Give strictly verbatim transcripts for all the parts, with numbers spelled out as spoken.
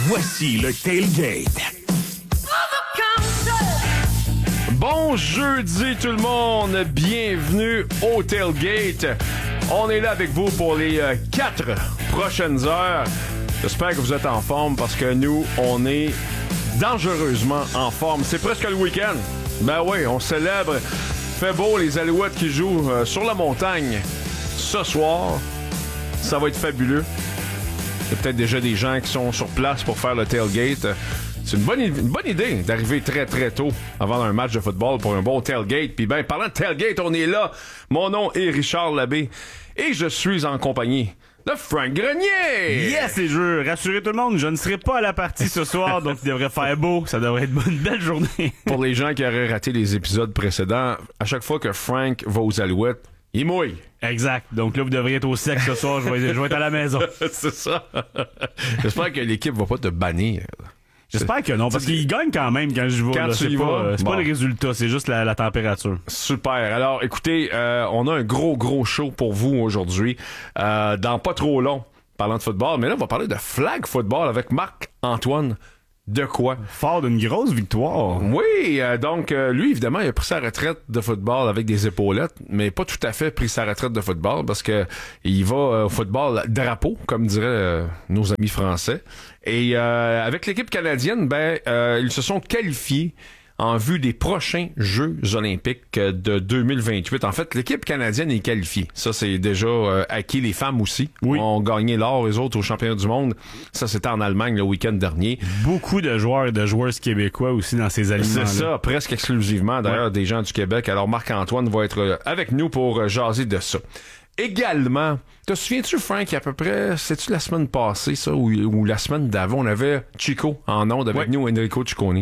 Voici le Tailgate. Bon jeudi tout le monde, bienvenue au Tailgate. On est là avec vous pour les euh, quatre prochaines heures. J'espère que vous êtes en forme parce que nous, on est dangereusement en forme. C'est presque le week-end. Ben oui, on célèbre. Fait beau, les Alouettes qui jouent euh, sur la montagne ce soir. Ça va être fabuleux. Il y a peut-être déjà des gens qui sont sur place pour faire le tailgate. C'est une bonne, une bonne idée d'arriver très très tôt avant un match de football pour un bon tailgate. Puis ben, parlant de tailgate, on est là. Mon nom est Richard Labbé et je suis en compagnie de Frank Grenier. Yes, et je veux rassurer tout le monde, je ne serai pas à la partie ce soir, donc il devrait faire beau. Ça devrait être une belle journée. Pour les gens qui auraient raté les épisodes précédents, à chaque fois que Frank va aux Alouettes, il mouille. Exact. Donc là, vous devriez être au sec ce soir. Je vais, je vais être à la maison. C'est ça. J'espère que l'équipe va pas te bannir. J'espère que non, parce qu'il gagne quand même quand je vais. Quand là. tu C'est, y pas, vas, euh, c'est bon. pas le résultat, c'est juste la, la température. Super. Alors, écoutez, euh, on a un gros, gros show pour vous aujourd'hui. Euh, dans pas trop long, parlant de football. Mais là, on va parler de flag football avec Marc-Antoine Dequoy. Fort d'une grosse victoire. Oui, euh, donc euh, lui, évidemment, il a pris sa retraite de football avec des épaulettes, mais pas tout à fait pris sa retraite de football parce que il va euh, au football drapeau, comme diraient euh, nos amis français. Et euh, avec l'équipe canadienne, ben euh, ils se sont qualifiés en vue des prochains Jeux olympiques de deux mille vingt-huit. En fait, l'équipe canadienne est qualifiée. Ça, c'est déjà euh, acquis. Les femmes aussi oui. ont gagné l'or, les autres, au championnat du monde. Ça, c'était en Allemagne le week-end dernier. Beaucoup de joueurs et de joueuses québécois aussi dans ces aliments-là. C'est ça, presque exclusivement, d'ailleurs, ouais. des gens du Québec. Alors, Marc-Antoine va être avec nous pour jaser de ça. Également, te souviens-tu, Frank, à peu près, c'est-tu la semaine passée, ça, ou, ou la semaine d'avant, on avait Chico en onde avec ouais. nous, Enrico Ciccone.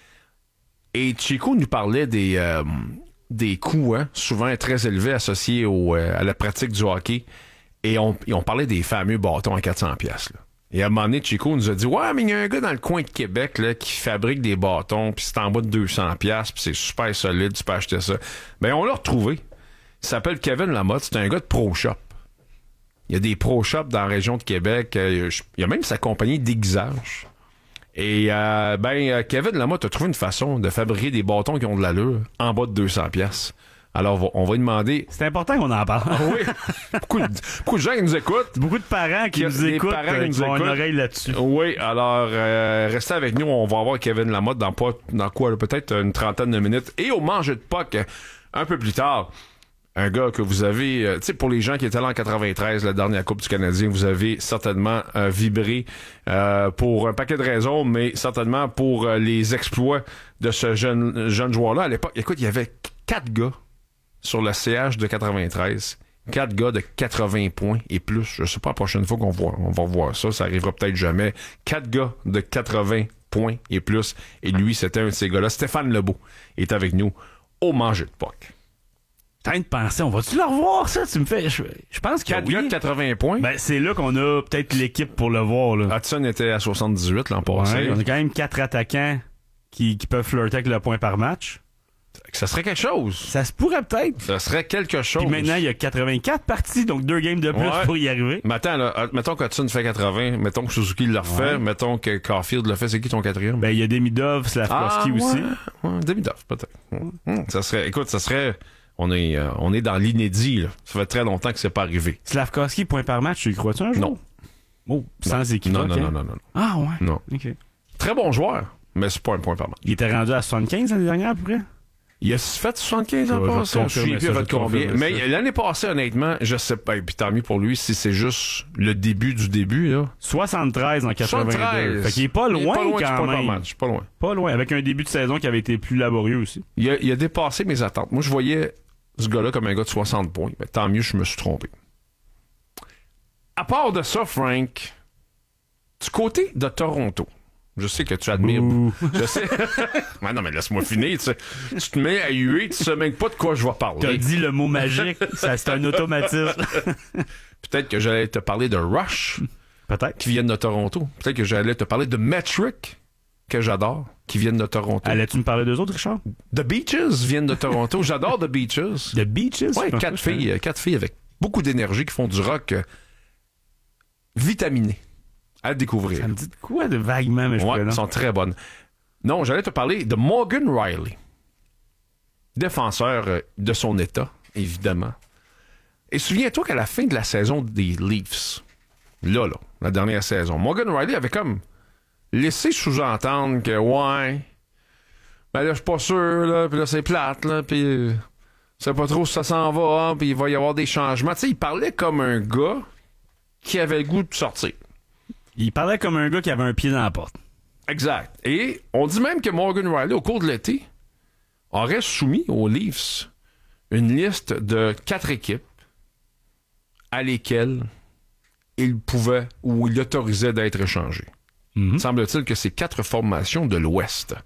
Et Chico nous parlait des euh, des coûts, hein, souvent très élevés associés au, euh, à la pratique du hockey. Et on, et on parlait des fameux bâtons à quatre cents piastres. Là. Et à un moment donné, Chico nous a dit « Ouais, mais il y a un gars dans le coin de Québec là, qui fabrique des bâtons, puis c'est en bas de deux cents piastres, puis c'est super solide, tu peux acheter ça. » Ben, on l'a retrouvé. Il s'appelle Kevin Lamotte, c'est un gars de Pro Shop. Il y a des Pro Shop dans la région de Québec. Il y a même sa compagnie d'aiguisage. Et euh, ben Kevin Lamotte a trouvé une façon de fabriquer des bâtons qui ont de l'allure en bas de deux cents piastres. Alors on va lui demander. C'est important qu'on en parle. Ah oui. beaucoup, de, beaucoup de gens qui nous écoutent. Beaucoup de parents qui nous écoutent, parents euh, qui qui nous ont écoutent. une oreille là-dessus. Oui. Alors euh, restez avec nous. On va avoir Kevin Lamotte dans pas dans quoi là, peut-être une trentaine de minutes. Et au manger de Puck un peu plus tard. Un gars que vous avez, euh, tu sais, pour les gens qui étaient là en quatre-vingt-treize, la dernière Coupe du Canadien, vous avez certainement euh, vibré euh, pour un paquet de raisons, mais certainement pour euh, les exploits de ce jeune jeune joueur-là. À l'époque, écoute, il y avait quatre gars sur le C H de quatre-vingt-treize. Quatre gars de quatre-vingts points et plus. Je sais pas la prochaine fois qu'on voit, on va voir ça, ça arrivera peut-être jamais. Quatre gars de quatre-vingts points et plus. Et lui, c'était un de ces gars-là. Stéphane Lebeau est avec nous au manger de Puck. T'as de penser, on va-tu le revoir, ça? Tu me fais, je, je pense que quatre oui. gars de quatre-vingts points. Ben, c'est là qu'on a peut-être l'équipe pour le voir, là. Hudson était à soixante-dix-huit l'an passé. Ouais, on a quand même quatre attaquants qui, qui peuvent flirter avec le point par match. Ça serait quelque chose. Ça se pourrait peut-être. Ça serait quelque chose. Puis maintenant, il y a quatre-vingt-quatre parties, donc deux games de plus ouais. pour y arriver. Mais attends, là, mettons qu'Hudson fait quatre-vingts, mettons que Suzuki le refait, ouais. mettons que Caulfield le fait, c'est qui ton quatrième? Ben, il y a Demidov, Slavkovski ah, aussi. Ouais, ouais, Demidov, peut-être. Hum, ça serait, écoute, ça serait... On est, euh, on est dans l'inédit, là. Ça fait très longtemps que c'est pas arrivé. Slavkovski, point par match, tu y crois-tu un jour? Non. Oh, sans équivoque. Non, non, non, non, non. Ah, ouais? Non. OK. Très bon joueur, mais c'est pas un point par match. Il était rendu à soixante-quinze l'année dernière, à peu près? Il a fait soixante-quinze ans ouais, passé. Je suis plus à combien. Mais ça. L'année passée, honnêtement, je sais pas. Et puis tant mieux pour lui si c'est juste le début du début, là. soixante-treize en quatre-vingt-deux. soixante-treize. Fait qu'il est pas loin, il est pas loin quand même. Pas, match, pas loin. Pas loin. Avec un début de saison qui avait été plus laborieux aussi. Il a, il a dépassé mes attentes. Moi, je voyais ce gars-là comme un gars de soixante points. Mais tant mieux, je me suis trompé. À part de ça, Frank, du côté de Toronto, je sais que tu admires. Ouh. Je sais. Ouais, non, mais laisse-moi finir. Tu, sais. Tu te mets à huer, tu sais même pas de quoi je vais parler. T'as dit le mot magique. Ça, c'est un automatisme. Peut-être que j'allais te parler de Rush. Peut-être. Qui viennent de Toronto. Peut-être que j'allais te parler de Metric, que j'adore, qui viennent de Toronto. Allais-tu me parler d'eux autres, Richard? The Beaches viennent de Toronto. J'adore The Beaches. The Beaches? Ouais, quatre filles, quatre filles avec beaucoup d'énergie qui font du rock euh, vitaminé. à découvrir. Ça me dit de quoi de vaguement, mais je Ouais, connais. elles sont très bonnes. Non, j'allais te parler de Morgan Riley. Défenseur euh, de son état, évidemment. Et souviens-toi qu'à la fin de la saison des Leafs, là, là, la dernière saison, Morgan Riley avait comme laissé sous-entendre que, ouais, ben là, je suis pas sûr, là, puis là, c'est plate, là, puis euh, je sais pas trop si ça s'en va, hein, puis il va y avoir des changements. Tu sais, il parlait comme un gars qui avait le goût de sortir. Il parlait comme un gars qui avait un pied dans la porte. Exact. Et on dit même que Morgan Riley, au cours de l'été, aurait soumis aux Leafs une liste de quatre équipes à lesquelles il pouvait ou il autorisait d'être échangé. Mm-hmm. Semble-t-il que c'est quatre formations de l'Ouest.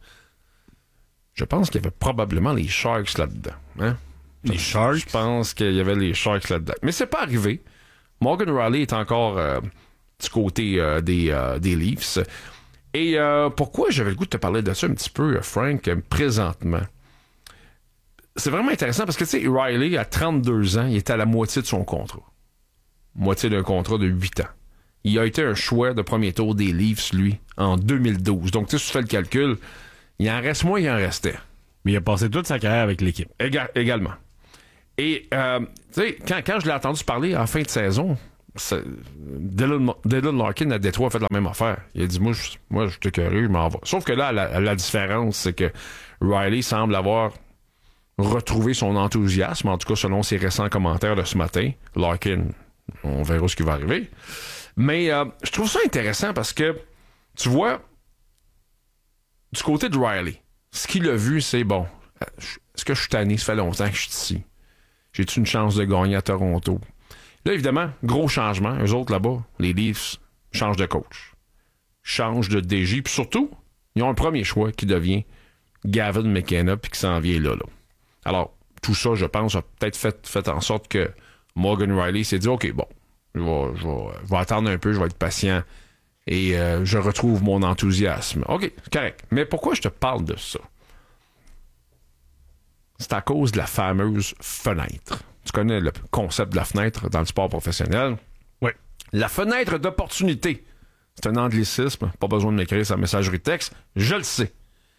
Je pense qu'il y avait probablement les Sharks là-dedans. Hein? Les Sharks? Je pense qu'il y avait les Sharks là-dedans. Mais c'est pas arrivé. Morgan Riley est encore euh, du côté euh, des, euh, des Leafs. Et euh, pourquoi j'avais le goût de te parler de ça un petit peu, Frank, euh, présentement? C'est vraiment intéressant parce que, tu sais, Riley, à trente-deux ans, il était à la moitié de son contrat. Moitié d'un contrat de huit ans. Il a été un choix de premier tour des Leafs, lui, en deux mille douze. Donc, tu sais, si tu fais le calcul, il en reste moins, il en restait. Mais il a passé toute sa carrière avec l'équipe. Éga- également. Et, euh, tu sais, quand, quand je l'ai entendu parler en fin de saison, c'est- Dylan, Dylan Larkin à Détroit a fait la même affaire. Il a dit, moi, je, moi, je suis curieux, je m'en vais. Sauf que là, la, la différence, c'est que Riley semble avoir retrouvé son enthousiasme, en tout cas selon ses récents commentaires de ce matin. Larkin, on verra ce qui va arriver. Mais euh, je trouve ça intéressant parce que, tu vois, du côté de Riley, ce qu'il a vu, c'est bon, est-ce que je suis tanné? Ça fait longtemps que je suis ici. J'ai-tu une chance de gagner à Toronto? Là, évidemment, gros changement. Eux autres, là-bas, les Leafs changent de coach, changent de D J, puis surtout, ils ont un premier choix qui devient Gavin McKenna, puis qui s'en vient là, là. Alors, tout ça, je pense, a peut-être fait, fait en sorte que Morgan Riley s'est dit, OK, bon, je vais, je vais, je vais attendre un peu, je vais être patient, et euh, je retrouve mon enthousiasme. OK, correct. Mais pourquoi je te parle de ça? C'est à cause de la fameuse fenêtre. Tu connais le concept de la fenêtre dans le sport professionnel? Oui. La fenêtre d'opportunité. C'est un anglicisme. Pas besoin de m'écrire sa messagerie texte. Je le sais.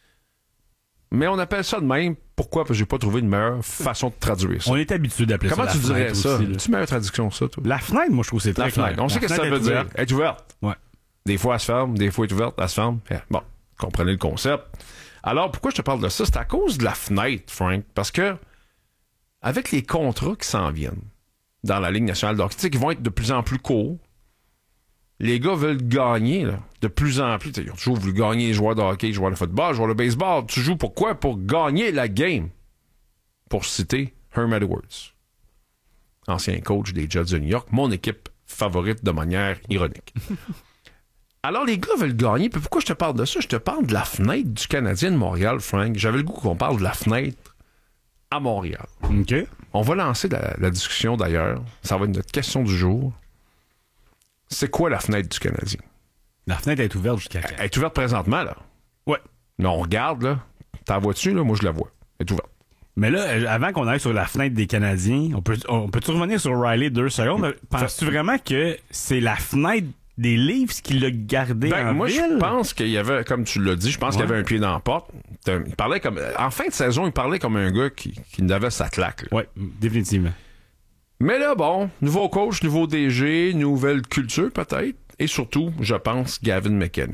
Mais on appelle ça de même. Pourquoi? Parce que j'ai pas trouvé une meilleure façon de traduire ça. On est habitué d'appeler Comment ça tu la dirais fenêtre ça? aussi, là. Tu meilleure traduction, ça, toi? La fenêtre, moi, je trouve que c'est très La fenêtre. clair. On sait La ce que ça fenêtre veut est dire. ouverte. Elle est ouverte. Ouais. Des fois, elle se ferme. Des fois, elle est ouverte. Elle se ferme. Bon, comprenez le concept. Alors, pourquoi je te parle de ça? C'est à cause de la fenêtre, Frank. Parce que, avec les contrats qui s'en viennent dans la Ligue nationale de hockey, tu sais, qui vont être de plus en plus courts, les gars veulent gagner, là, de plus en plus. Ils ont toujours voulu gagner les joueurs de hockey, les joueurs de football, les joueurs de baseball. Tu joues pourquoi? Pour gagner la game. Pour citer Herm Edwards, ancien coach des Jets de New York, mon équipe favorite de manière ironique. Alors, les gars veulent gagner. Puis pourquoi je te parle de ça? Je te parle de la fenêtre du Canadien de Montréal, Frank. J'avais le goût qu'on parle de la fenêtre à Montréal. OK. On va lancer la, la discussion d'ailleurs. Ça va être notre question du jour. C'est quoi la fenêtre du Canadien? La fenêtre est ouverte jusqu'à quand? Elle est ouverte présentement, là. Ouais. Mais on regarde, là. T'en vois-tu, là? Moi, je la vois. Elle est ouverte. Mais là, euh, avant qu'on aille sur la fenêtre des Canadiens, on peut, on peut-tu revenir sur Riley deux secondes? Penses-tu vraiment que c'est la fenêtre des Leafs qui l'a gardé Ben, en moi, ville? je pense qu'il y avait, comme tu l'as dit, je pense Ouais. qu'il y avait un pied dans la porte. Il parlait comme, en fin de saison, il parlait comme un gars qui, qui n'avait sa claque, là. Oui, définitivement. Mais là, bon, nouveau coach, nouveau D G, nouvelle culture peut-être. Et surtout, je pense, Gavin McKenna.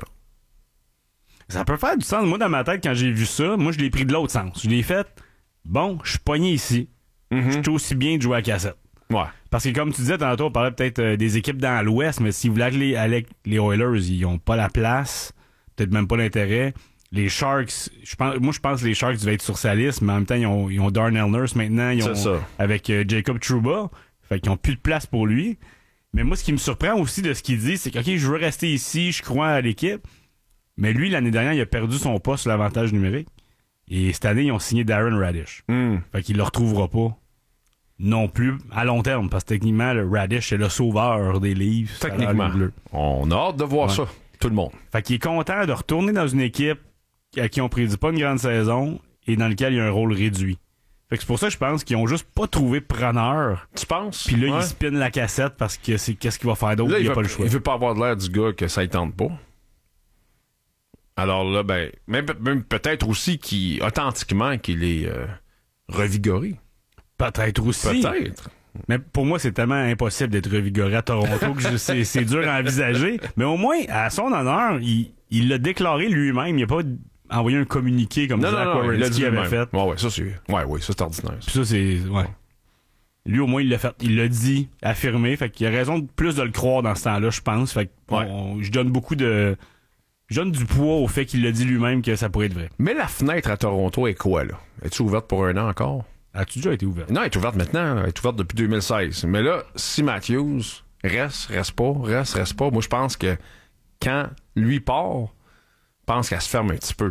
Ça peut faire du sens. Moi, dans ma tête, quand j'ai vu ça, moi, je l'ai pris de l'autre sens. Je l'ai fait, bon, je suis pogné ici. Je suis aussi bien de jouer à cassette. Ouais. Parce que comme tu disais tantôt, on parlait peut-être euh, des équipes dans l'Ouest, mais si vous voulez aller avec les Oilers, ils n'ont pas la place, peut-être même pas l'intérêt. Les Sharks, je pense, moi je pense que les Sharks devaient être sur sa liste, mais en même temps, ils ont, ils ont Darnell Nurse maintenant, ils ont, C'est ça. avec euh, Jacob Trouba, fait qu'ils ont plus de place pour lui. Mais moi, ce qui me surprend aussi de ce qu'il dit, c'est que, OK, je veux rester ici, je crois à l'équipe, mais lui, l'année dernière, il a perdu son poste sur l'avantage numérique. Et cette année, ils ont signé Darren Radish. Mm. Fait qu'il le retrouvera pas non plus à long terme, parce que techniquement, le Radish, c'est le sauveur des Leafs. Techniquement. Bleu. On a hâte de voir Ouais. ça. Tout le monde. Fait qu'il est content de retourner dans une équipe à qui on prédit pas une grande saison et dans laquelle il y a un rôle réduit. Fait que c'est pour ça que je pense qu'ils ont juste pas trouvé preneur. Tu penses? Puis là, Ouais. ils spinent la cassette parce que c'est qu'est-ce qu'il va faire d'autre? Là, Il il, n'y a veut, pas le choix. il veut pas avoir de l'air du gars que ça ne tente pas. Alors là, ben, même, même peut-être aussi qu'il, authentiquement, qu'il est euh, revigoré. Peut-être aussi. Peut-être. Mais pour moi, c'est tellement impossible d'être revigoré à Toronto que je- c'est, c'est dur à envisager. Mais au moins, à son honneur, il, il l'a déclaré lui-même. Il n'a pas envoyé un communiqué comme Non, Zach non, non, il l'a Werenski dit avait lui-même. fait. Ouais, ouais, ça, c'est, ouais, ouais, ça, c'est ordinaire. ça. Puis ça, c'est... Ouais. Lui, au moins, il l'a fait. Il l'a dit, affirmé. Fait qu'il a raison de plus de le croire dans ce temps-là, je pense. Fait que Ouais. on- je donne beaucoup de... Je donne du poids au fait qu'il l'a dit lui-même que ça pourrait être vrai. Mais la fenêtre à Toronto est quoi, là? Es-tu ouverte pour un an encore? As-tu déjà été ouvert? Non, elle est ouverte maintenant. Elle est ouverte depuis deux mille seize. Mais là, si Matthews reste, reste pas, reste, reste pas, moi, je pense que quand lui part, je pense qu'elle se ferme un petit peu.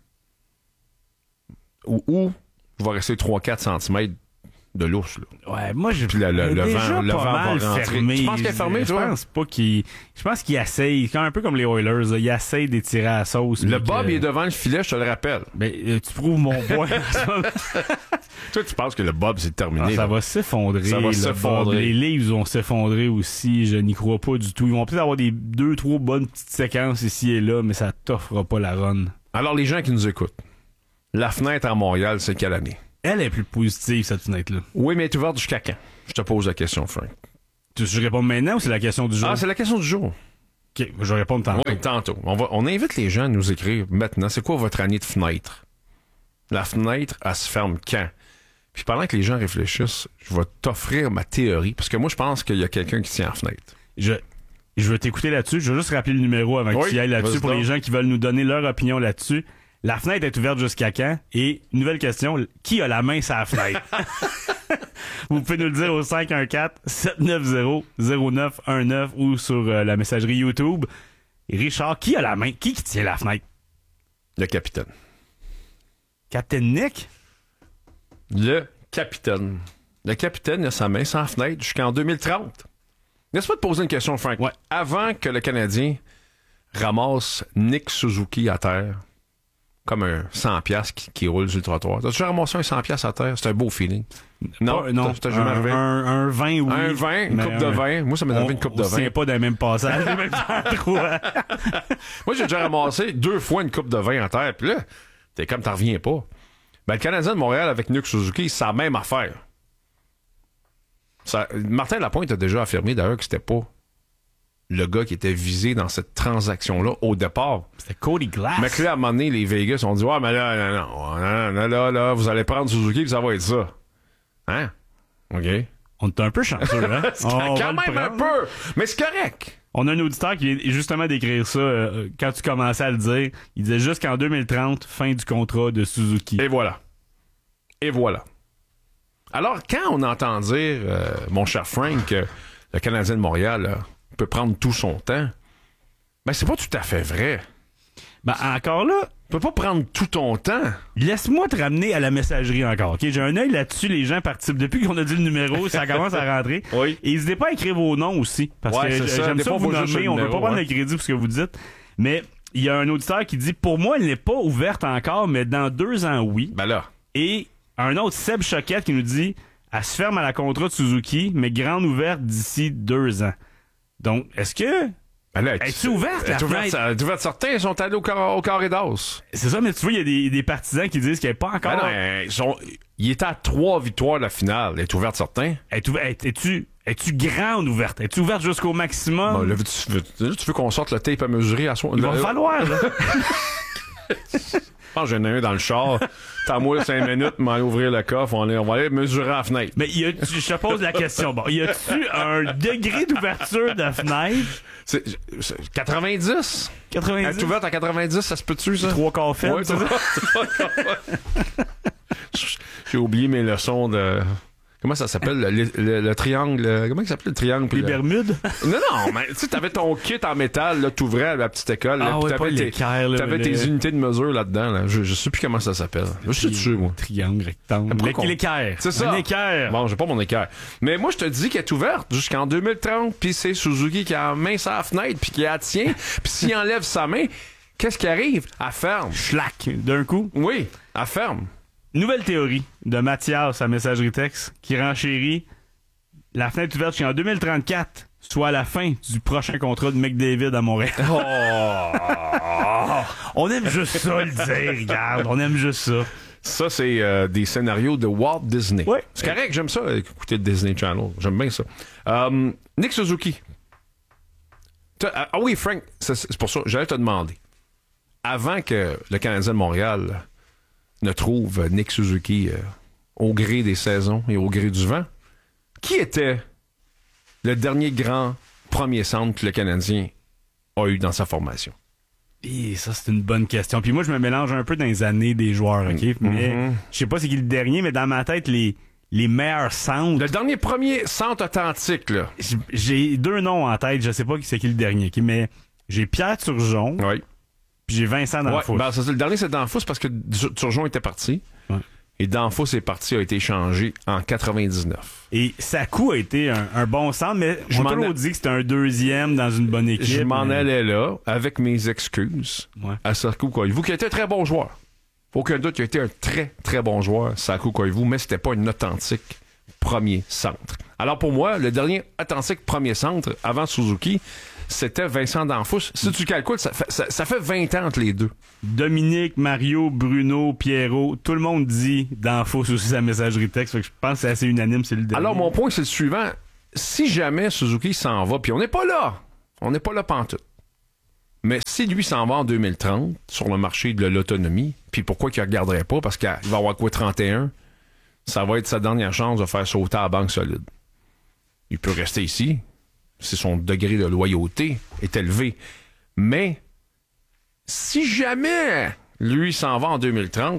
Ou, ou il va rester trois à quatre centimètres de lousse, là. Ouais, moi, je Puis le- le- elle est le déjà vent- le pas vent va mal rentrer. fermé. Tu penses qu'elle est fermée, Je toi? pense pas qu'il... Je pense qu'il essaye, c'est un peu comme les Oilers, là. Il essaye d'étirer à la sauce. Le mais Bob, que- il est devant le filet, je te le rappelle. Ben, euh, tu prouves mon point. Toi, tu penses que le Bob, c'est terminé. Ah, ça là. va s'effondrer. Ça va le s'effondrer. Bob. Les livres vont s'effondrer aussi. Je n'y crois pas du tout. Ils vont peut-être avoir des deux, trois bonnes petites séquences ici et là, mais ça t'offrera pas la run. Alors, les gens qui nous écoutent, la fenêtre à Montréal, c'est quelle année? Elle est plus positive, cette fenêtre-là. Oui, mais elle est ouverte jusqu'à quand? Je te pose la question, Frank. Tu veux que je réponds maintenant ou c'est la question du jour? Ah, c'est la question du jour. Ok, je vais répondre tantôt. Oui, tantôt. On, va, on invite les gens à nous écrire maintenant. C'est quoi votre année de fenêtre? La fenêtre, elle se ferme quand? Puis pendant que les gens réfléchissent, je vais t'offrir ma théorie. Parce que moi, je pense qu'il y a quelqu'un qui tient la fenêtre. Je, je vais t'écouter là-dessus. Je vais juste rappeler le numéro avant Oui, que tu y ailles là-dessus vas-y pour donc. les gens qui veulent nous donner leur opinion là-dessus. La fenêtre est ouverte jusqu'à quand? Et, nouvelle question, qui a la main sur la fenêtre? Vous pouvez nous le dire au cinq un quatre, sept neuf zéro, zéro neuf un neuf ou sur euh, la messagerie YouTube. Et Richard, qui a la main? Qui qui tient la fenêtre? Le capitaine. Captain Nick? Le capitaine. Le capitaine a sa main sans fenêtre jusqu'en deux mille trente. Laisse-moi te poser une question, Frank. Ouais. Avant que le Canadien ramasse Nick Suzuki à terre, comme un cent piastres qui, qui roule sur le trottoir. T'as déjà ramassé un cent piastres à terre? C'est un beau feeling. Non, Pas- non. t'as- t'as jamais un, arrivé? un, un vin, oui. Un vin, une mais coupe de un- vin. Moi, ça m'est arrivé une coupe de On se vin. tient pas d'un même passage. même endroit. Moi, j'ai déjà ramassé deux fois une coupe de vin à terre. Puis là, t'es comme t'en reviens pas. Ben, le Canadien de Montréal avec Nick Suzuki, c'est la même affaire. Ça, Martin Lapointe a déjà affirmé d'ailleurs que c'était pas le gars qui était visé dans cette transaction-là au départ. C'était Cody Glass. Mais que là, à un moment donné, les Vegas ont dit « Ouais, mais là, non, non, non, non, là, là, vous allez prendre Suzuki puis ça va être ça. » Hein? OK. On est un peu chanceux, hein? C'est On va quand le même un prendre. peu. Mais c'est correct. On a un auditeur qui vient justement d'écrire ça euh, quand tu commençais à le dire. Il disait jusqu'en deux mille trente, fin du contrat de Suzuki. Et voilà. Et voilà. Alors, quand on entend dire, euh, mon cher Frank, que le Canadien de Montréal là, peut prendre tout son temps, ben c'est pas tout à fait vrai. Ben encore là, Tu peux pas prendre tout ton temps. laisse-moi te ramener à la messagerie encore. Ok, j'ai un œil là-dessus. Les gens participent. Depuis qu'on a dit le numéro, ça commence à rentrer. Oui. Et n'hésitez pas à écrire vos noms aussi. Parce Ouais, que c'est ça. j'aime Des ça fois, vous on voit juste nommer. le On ne veut pas numéro, prendre hein. le crédit pour ce que vous dites. Mais il y a un auditeur qui dit, pour moi, elle n'est pas ouverte encore, mais dans deux ans, oui. Ben là. Et un autre, Seb Choquette, qui nous dit, elle se ferme à la contrat de Suzuki, mais grande ouverte d'ici deux ans. Donc, est-ce que... Ben là, Es-tu ouverte, la est ouverte, fenêtre? est ouverte. Certains sont allés au, car- au carré d'os. C'est ça, mais tu vois, il y a des, des partisans qui disent qu'elle n'est pas encore... Ben non, ils sont- il était à trois victoires de la finale. Elle est ouverte, certains. Elle est ouverte- elle- Es-tu es-tu grande ouverte? Es-tu ouverte jusqu'au maximum? Bon, là, tu, veux, là, tu veux qu'on sorte le tape à mesurer à soi? Il va Là, falloir, là. Je pense que j'en ai un dans le char. T'as moi cinq minutes, m'en ouvrir le coffre, on, est- on va aller mesurer la fenêtre. Mais y a, je te pose la question. Bon, y a-tu un degré d'ouverture de fenêtre? C'est, c'est quatre-vingt-dix? Elle quatre-vingt-dix? est ouverte à quatre-vingt-dix, ça se peut-tu, ça? Trois quarts faibles, Ouais, c'est ça? trois quarts faibles. J'ai oublié mes leçons de... Comment ça s'appelle? Le, le- le triangle... Comment ça s'appelle le triangle? puis Les le- Bermudes? Non, non, mais tu sais, t'avais ton kit en métal, là, t'ouvrais à la petite école. là, Ah puis ouais, t'avais pas tes, l'équerre, là, t'avais mais tes le- unités de mesure là-dedans. Là. Je, je sais plus comment ça s'appelle. Je suis dessus, moi. Triangle, rectangle. Pourquoi L'é- qu'on- L'équerre. C'est ça. Un équerre. Bon, j'ai pas mon équerre. Mais moi, je te dis qu'elle est ouverte jusqu'en deux mille trente, puis c'est Suzuki qui a la main sur la fenêtre, puis qui la tient. Puis s'il enlève sa main, qu'est-ce qui arrive? Elle ferme. Schlack. D'un coup. Oui, elle ferme. Nouvelle théorie de Mathias à messagerie texte qui renchérit la fenêtre ouverte jusqu'en deux mille trente-quatre, soit à la fin du prochain contrat de McDavid à Montréal. Oh! On aime juste ça le dire, regarde, on aime juste ça. Ça, c'est euh, des scénarios de Walt Disney. Ouais. C'est correct, j'aime ça, écouter le Disney Channel. J'aime bien ça. Euh, Nick Suzuki. T'as- ah oui, Frank, c'est, c'est pour ça, j'allais te demander. Avant que le Canadien de Montréal ne trouve Nick Suzuki euh, au gré des saisons et au gré du vent, qui était le dernier grand premier centre que le Canadien a eu dans sa formation? Et ça, c'est une bonne question. Puis moi, je me mélange un peu dans les années des joueurs, OK? Mais je sais pas c'est qui le dernier, mais dans ma tête, les, les meilleurs centres... Le dernier premier centre authentique, là. J- J'ai deux noms en tête, je sais pas qui c'est qui le dernier, OK? Mais j'ai Pierre Turgeon, Oui. puis j'ai Vincent D'Anfos. Ouais, ben, ça, c'est le dernier, c'est Danfous parce que Turgeon était parti. Ouais. Et Danfous est parti, a été échangé en quatre-vingt-dix-neuf. Et Sakou a été un, un bon centre, mais Je on m'en t'a toujours a- dit que c'était un deuxième dans une bonne équipe. Je m'en mais- allais là, avec mes excuses, Ouais. à Saku Koivu, qui était un très bon joueur. Aucun doute, il a été un très, très bon joueur, Saku Koivu, mais c'était pas un authentique premier centre. Alors pour moi, le dernier authentique premier centre, avant Suzuki, c'était Vincent Danfous. Si tu calcules, ça fait, ça, ça fait vingt ans entre les deux. Dominique, Mario, Bruno, Pierrot, tout le monde dit D'Anfos aussi sa messagerie texte. Fait que je pense que c'est assez unanime, c'est le dernier. Alors, mon point, c'est le suivant. Si jamais Suzuki s'en va, puis on n'est pas là, on n'est pas là pantoute. Mais si lui s'en va en deux mille trente sur le marché de l'autonomie, puis pourquoi qu'il ne regarderait pas? Parce qu'il va avoir quoi, trente et un? Ça va être sa dernière chance de faire sauter à la banque solide. Il peut rester ici si son degré de loyauté est élevé. Mais si jamais lui s'en va en deux mille trente,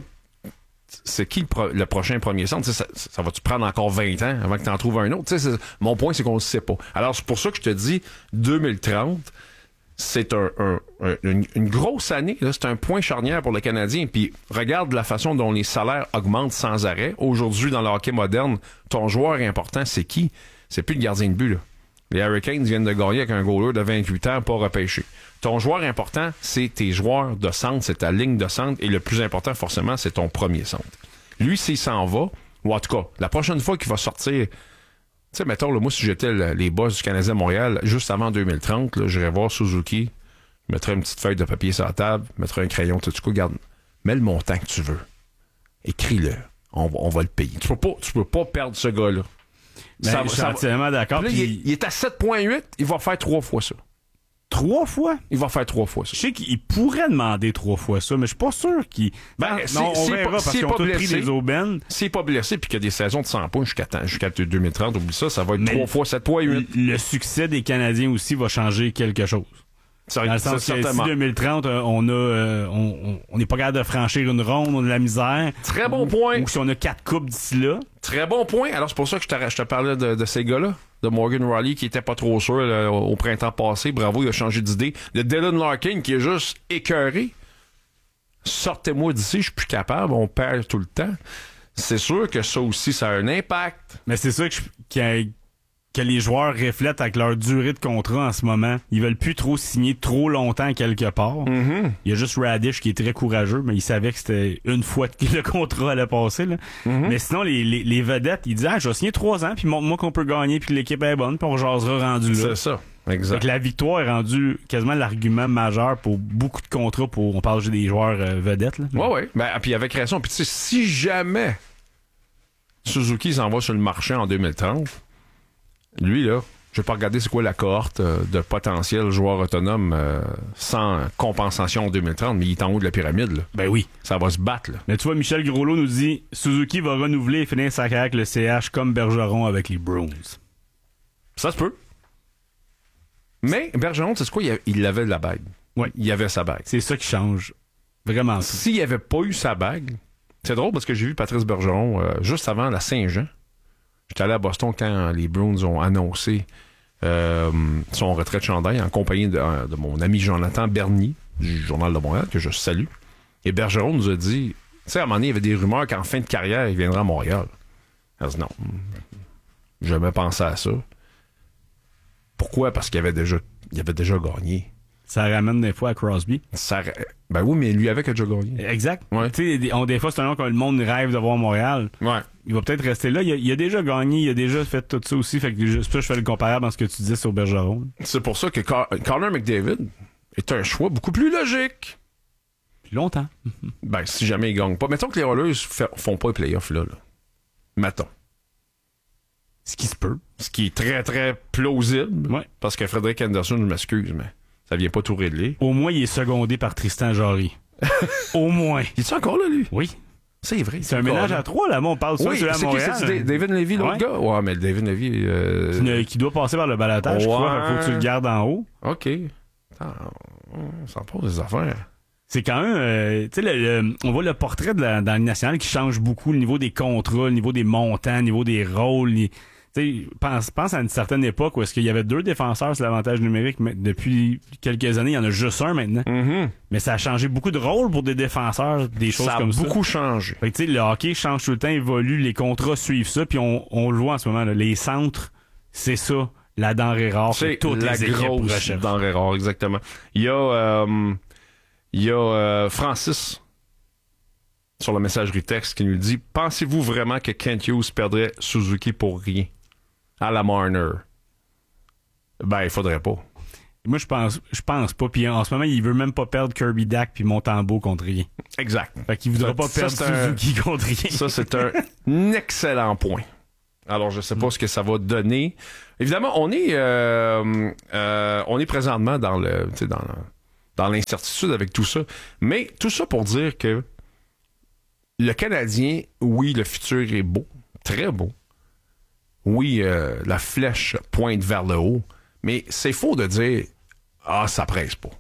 c'est qui le, pro- le prochain premier centre? Tu sais, Ça, ça va-tu prendre encore vingt ans avant que tu en trouves un autre? Tu sais, c'est- Mon point, c'est qu'on ne le sait pas. Alors, c'est pour ça que je te dis deux mille trente, c'est un, un- un- une, une grosse année. Là. C'est un point charnière pour le Canadien. Puis, regarde la façon dont les salaires augmentent sans arrêt. Aujourd'hui, dans le hockey moderne, ton joueur important, c'est qui? C'est plus le gardien de but. Là. Les Hurricanes viennent de gagner avec un goaler de vingt-huit ans, pas repêché. Ton joueur important, c'est tes joueurs de centre, c'est ta ligne de centre, et le plus important, forcément, c'est ton premier centre. Lui, s'il s'en va, ou en tout cas, la prochaine fois qu'il va sortir, tu sais, mettons, là, moi, si j'étais le- les boss du Canadien Montréal, juste avant deux mille trente, là, j'irais voir Suzuki, je mettrais une petite feuille de papier sur la table, je mettrais un crayon, tout coup, regarde, mets le montant que tu veux. Écris-le. On va, on va le payer. Tu peux pas, tu peux pas perdre ce gars-là. Ben, Ça va- je suis ça va- entièrement d'accord. Là, puis il, est, il est à sept virgule huit, il va faire trois fois ça. Trois fois? Il va faire trois fois ça. Je sais qu'il pourrait demander trois fois ça, mais je suis pas sûr qu'il... Ben, non, si- non, on s'il est verra pas- parce s'il est qu'ils ont pas tous pris blessé, des aubaines. S'il n'est pas blessé puis qu'il y a des saisons de cent points jusqu'à, jusqu'à deux mille trente, oublie ça, ça va être Mais trois fois sept virgule huit. Le succès des Canadiens aussi va changer quelque chose. Ça, Dans le ça, sens que si certainement. deux mille trente, euh, on a, euh, on, on- on n'est pas capable de franchir une ronde, on a de la misère. Très bon Ou- point. Ou si on a quatre coupes d'ici là. Très bon point. Alors, c'est pour ça que je te, je te parlais de, de ces gars-là. De Morgan Riley qui était pas trop sûr là, au au printemps passé. Bravo, il a changé d'idée. De Dylan Larkin qui est juste écœuré. Sortez-moi d'ici, je suis plus capable. On perd tout le temps. C'est sûr que ça aussi, ça a un impact. Mais c'est ça que, je- que, que les joueurs reflètent avec leur durée de contrat en ce moment. Ils veulent plus trop signer trop longtemps quelque part. Mm-hmm. Il y a juste Radish qui est très courageux, mais il savait que c'était une fois que le contrat allait passer. Là. Mm-hmm. Mais sinon, les, les, les vedettes, ils disent ah, je vais signer trois ans, puis montre-moi qu'on peut gagner, puis que l'équipe est bonne, puis on jasera rendu là. C'est ça. Fait Exact. que la victoire est rendue quasiment l'argument majeur pour beaucoup de contrats pour on parle juste des joueurs euh, vedettes. Là. Ouais, ouais. Ben, puis avec raison. Puis tu sais, si jamais Suzuki s'en va sur le marché en deux mille trente, lui, là, je vais pas regarder c'est quoi la cohorte euh, de potentiels joueurs autonomes euh, sans compensation en deux mille trente, mais il est en haut de la pyramide, là. Ben oui. Ça va se battre, là. Mais tu vois, Michel Groslo nous dit Suzuki va renouveler et finir sa carrière avec le C H comme Bergeron avec les Bruins. Ça se peut. Mais Bergeron, c'est quoi? Il, a- il avait la bague. Ouais. Il avait sa bague. C'est ça qui change vraiment tout. S'il avait pas eu sa bague, c'est drôle parce que j'ai vu Patrice Bergeron euh, juste avant la Saint-Jean. J'étais allé à Boston quand les Bruins ont annoncé euh, son retrait de chandail en compagnie de, euh, de mon ami Jonathan Bernier du Journal de Montréal, que je salue. Et Bergeron nous a dit, tu sais, à un moment donné, il y avait des rumeurs qu'en fin de carrière, il viendra à Montréal. Elle a dit non, j'ai jamais pensé à ça. Pourquoi? Parce qu'il avait déjà, il avait déjà gagné. ça ramène des fois à Crosby. Ça, ben oui, mais lui avec a déjà gagné. Exact. Ouais. Tu sais, on, des fois, c'est un nom que le monde rêve de voir à Montréal. Ouais. Il va peut-être rester là. Il a, il a déjà gagné, il a déjà fait tout ça aussi. Fait que je, je fais le comparable dans ce que tu dis sur Bergeron. C'est pour ça que Car- Connor McDavid est un choix beaucoup plus logique. Puis longtemps. Ben, si jamais ils gagnent pas. Mettons que les Oilers f- font pas les playoffs là, là. Mettons. Ce qui se peut. Ce qui est très, très plausible. Ouais. Parce que Frédéric Anderson, je m'excuse, mais ça vient pas tout régler. Au moins, il est secondé par Tristan Jarry. Au moins. Il est encore là, lui? Oui. C'est vrai. C'est un ménage à trois, là. Moi, on parle de ça, Oui, celui à c'est qui, Montréal. c'est Da- David Levy, l'autre Ouais. gars? Ouais, mais David Levy... Euh... Qui, ne- qui doit passer par le balotage, je crois. Ouais. Faut que tu le gardes en haut. OK. Attends, on s'en pose des affaires. C'est quand même, euh, tu sais, le- le- on voit le portrait de la, dans la Ligue nationale qui change beaucoup, le niveau des contrats, le niveau des montants, le niveau des rôles. les- Tu sais, pense, pense à une certaine époque où est-ce qu'il y avait deux défenseurs sur l'avantage numérique, mais depuis quelques années, il y en a juste un maintenant. Mm-hmm. Mais ça a changé beaucoup de rôles pour des défenseurs, des choses Ça a comme ça. beaucoup changé. Fait que, tu sais, le hockey change tout le temps, évolue, les contrats suivent ça, puis on, on le voit en ce moment, là, les centres, c'est ça, la denrée rare que C'est toutes la les équipes grosse recherchent. denrée rare, exactement. Il y a, euh, il y a euh, Francis sur la messagerie texte qui nous dit « Pensez-vous vraiment que Kent Hughes perdrait Suzuki pour rien? À la Marner. » Ben, il faudrait pas. Moi, je pense, je pense pas. Puis en ce moment, il veut même pas perdre Kirby Dack puis Montembeau contre rien. Exact. Fait qu'il voudra Ça, pas ça, perdre c'est un- Suzuki contre rien. Ça, c'est un excellent point. Alors, je sais pas ce que ça va donner. Évidemment, on est, euh, euh, on est présentement dans le, tu sais, dans, dans l'incertitude avec tout ça. Mais tout ça pour dire que le Canadien, oui, le futur est beau, très beau. Oui, euh, la flèche pointe vers le haut. Mais c'est faux de dire ah, ça presse pas.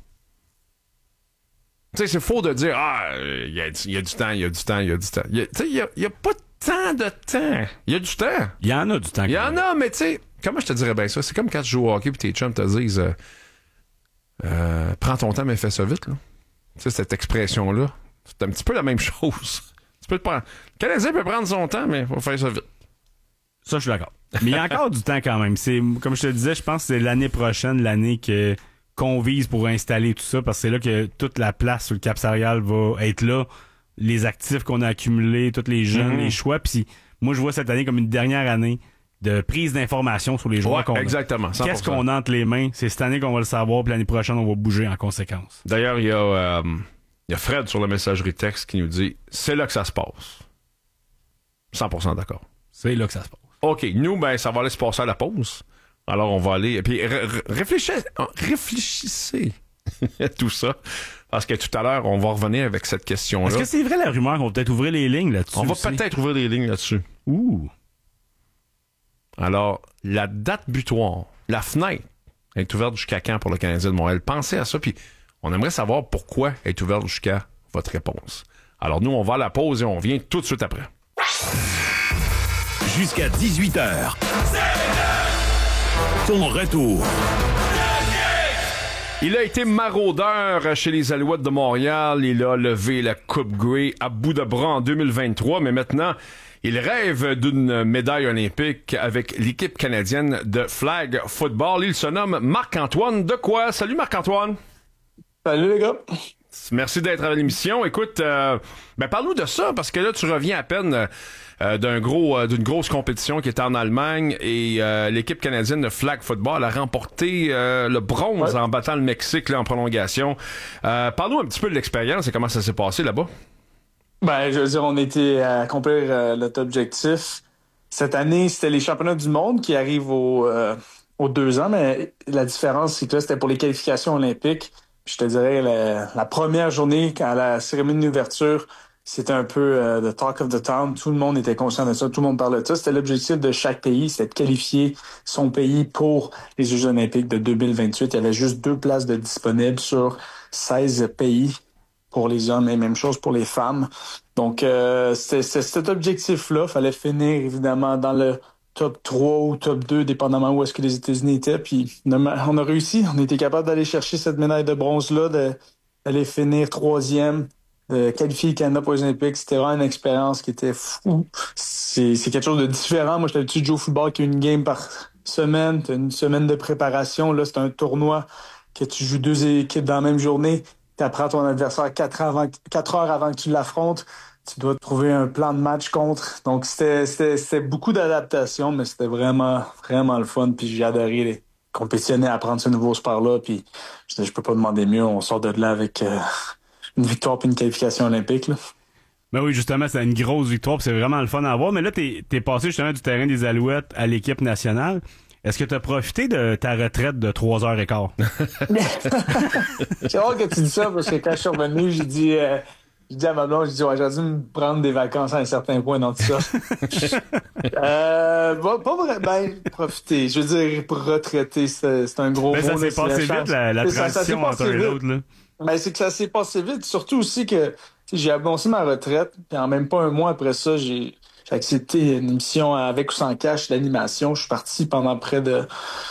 Tu sais, c'est faux de dire ah, il y, y, y a du temps, il y a du temps, il y a du temps. Tu sais, il y a, y a pas tant de temps. Il y a du temps. Il y en a du temps. Il y en a, mais tu sais, comment je te dirais bien ça? C'est comme quand tu joues au hockey et tes chums te disent euh, euh, prends ton temps, mais fais ça vite. Là. Tu sais, cette expression-là, c'est un petit peu la même chose. Tu peux te prendre. Le Canadien peut prendre son temps, mais il faut faire ça vite. Ça, je suis d'accord. Mais il y a encore du temps quand même. C'est, comme je te le disais, je pense que c'est l'année prochaine, l'année que, qu'on vise pour installer tout ça, parce que c'est là que toute la place sur le Cap Salarial va être là. Les actifs qu'on a accumulés, tous les jeunes, Mm-hmm. les choix. Puis moi, je vois cette année comme une dernière année de prise d'information sur les joueurs Ouais, qu'on a. exactement. cent pour cent. Qu'est-ce qu'on a entre les mains? C'est cette année qu'on va le savoir, puis l'année prochaine, on va bouger en conséquence. D'ailleurs, il y a, euh, il y a Fred sur la messagerie texte qui nous dit c'est là que ça se passe. cent pour cent d'accord. C'est là que ça se passe. OK, nous, ben, ça va aller se passer à la pause. Alors, on va aller. Et puis, ré- ré- réfléchissez, réfléchissez à tout ça. Parce que tout à l'heure, on va revenir avec cette question-là. Est-ce que c'est vrai la rumeur qu'on va peut-être ouvrir les lignes là-dessus? On va aussi? peut-être ouvrir des lignes là-dessus. Ouh. Alors, la date butoir, la fenêtre, est ouverte jusqu'à quand pour le Canadien de Montréal? Pensez à ça, puis on aimerait savoir pourquoi elle est ouverte jusqu'à votre réponse. Alors, nous, on va à la pause et on revient tout de suite après. Jusqu'à dix-huit heures. Ton retour. Il a été maraudeur chez les Alouettes de Montréal. Il a levé la Coupe Grey à bout de bras en deux mille vingt-trois, mais maintenant, il rêve d'une médaille olympique avec l'équipe canadienne de flag football. Il se nomme Marc-Antoine Dequoy. Salut Marc-Antoine. Salut les gars. Merci d'être à l'émission. Écoute, euh, ben parle-nous de ça, parce que là, tu reviens à peine euh, d'un gros, euh, d'une grosse compétition qui était en Allemagne et euh, l'équipe canadienne de flag football a remporté euh, le bronze ouais. en battant le Mexique là, en prolongation. Euh, parle-nous un petit peu de l'expérience et comment ça s'est passé là-bas. Ben, je veux dire, on était à accomplir euh, notre objectif. Cette année, c'était les championnats du monde qui arrivent au, euh, aux deux ans, mais la différence, c'est que là, c'était pour les qualifications olympiques. Je te dirais, la, la première journée, quand la cérémonie d'ouverture, c'était un peu euh, the talk of the town. Tout le monde était conscient de ça, tout le monde parlait de ça. C'était l'objectif de chaque pays, c'était de qualifier son pays pour les Jeux olympiques de deux mille vingt-huit. Il y avait juste deux places de disponibles sur seize pays pour les hommes et même chose pour les femmes. Donc, euh, c'était, c'était cet objectif-là. Il fallait finir, évidemment, dans le top trois ou top deux, dépendamment où est-ce que les États-Unis étaient. Puis on a, on a réussi. On était capable d'aller chercher cette médaille de bronze-là, de, d'aller finir troisième, de qualifier le Canada pour les Olympiques. C'était vraiment une expérience qui était fou. C'est, c'est quelque chose de différent. Moi, j'étais habitué de jouer au football qui a une game par semaine. T'as une semaine de préparation. Là, c'est un tournoi que tu joues deux équipes dans la même journée, tu apprends ton adversaire quatre heures avant, quatre heures avant que tu l'affrontes. Tu dois trouver un plan de match contre. Donc, c'était, c'était, c'était beaucoup d'adaptation, mais c'était vraiment, vraiment le fun. Puis j'ai adoré les compétitionner, apprendre ce nouveau sport-là. Puis je, je peux pas demander mieux. On sort de là avec euh, une victoire puis une qualification olympique, là. Ben oui, justement, c'est une grosse victoire, puis c'est vraiment le fun à voir. Mais là, t'es, t'es passé justement du terrain des Alouettes à l'équipe nationale. Est-ce que tu as profité de ta retraite de trois heures quinze? C'est drôle que tu dis ça, parce que quand je suis revenu, j'ai dit... Euh, J'ai dit à ma blonde, j'ai dit, ouais, j'aurais dû me prendre des vacances à un certain point dans tout ça. euh, bon, pas vraiment, ben, profiter. Je veux dire, pour retraiter, c'est, c'est un gros ben, mot. Ça s'est passé vite, la, la transition ça, ça entre un et l'autre, là. Ben, c'est que ça s'est passé vite. Surtout aussi que, j'ai annoncé ma retraite, puis en même pas un mois après ça, j'ai, j'ai accepté une émission avec ou sans cash d'animation. Je suis parti pendant près de,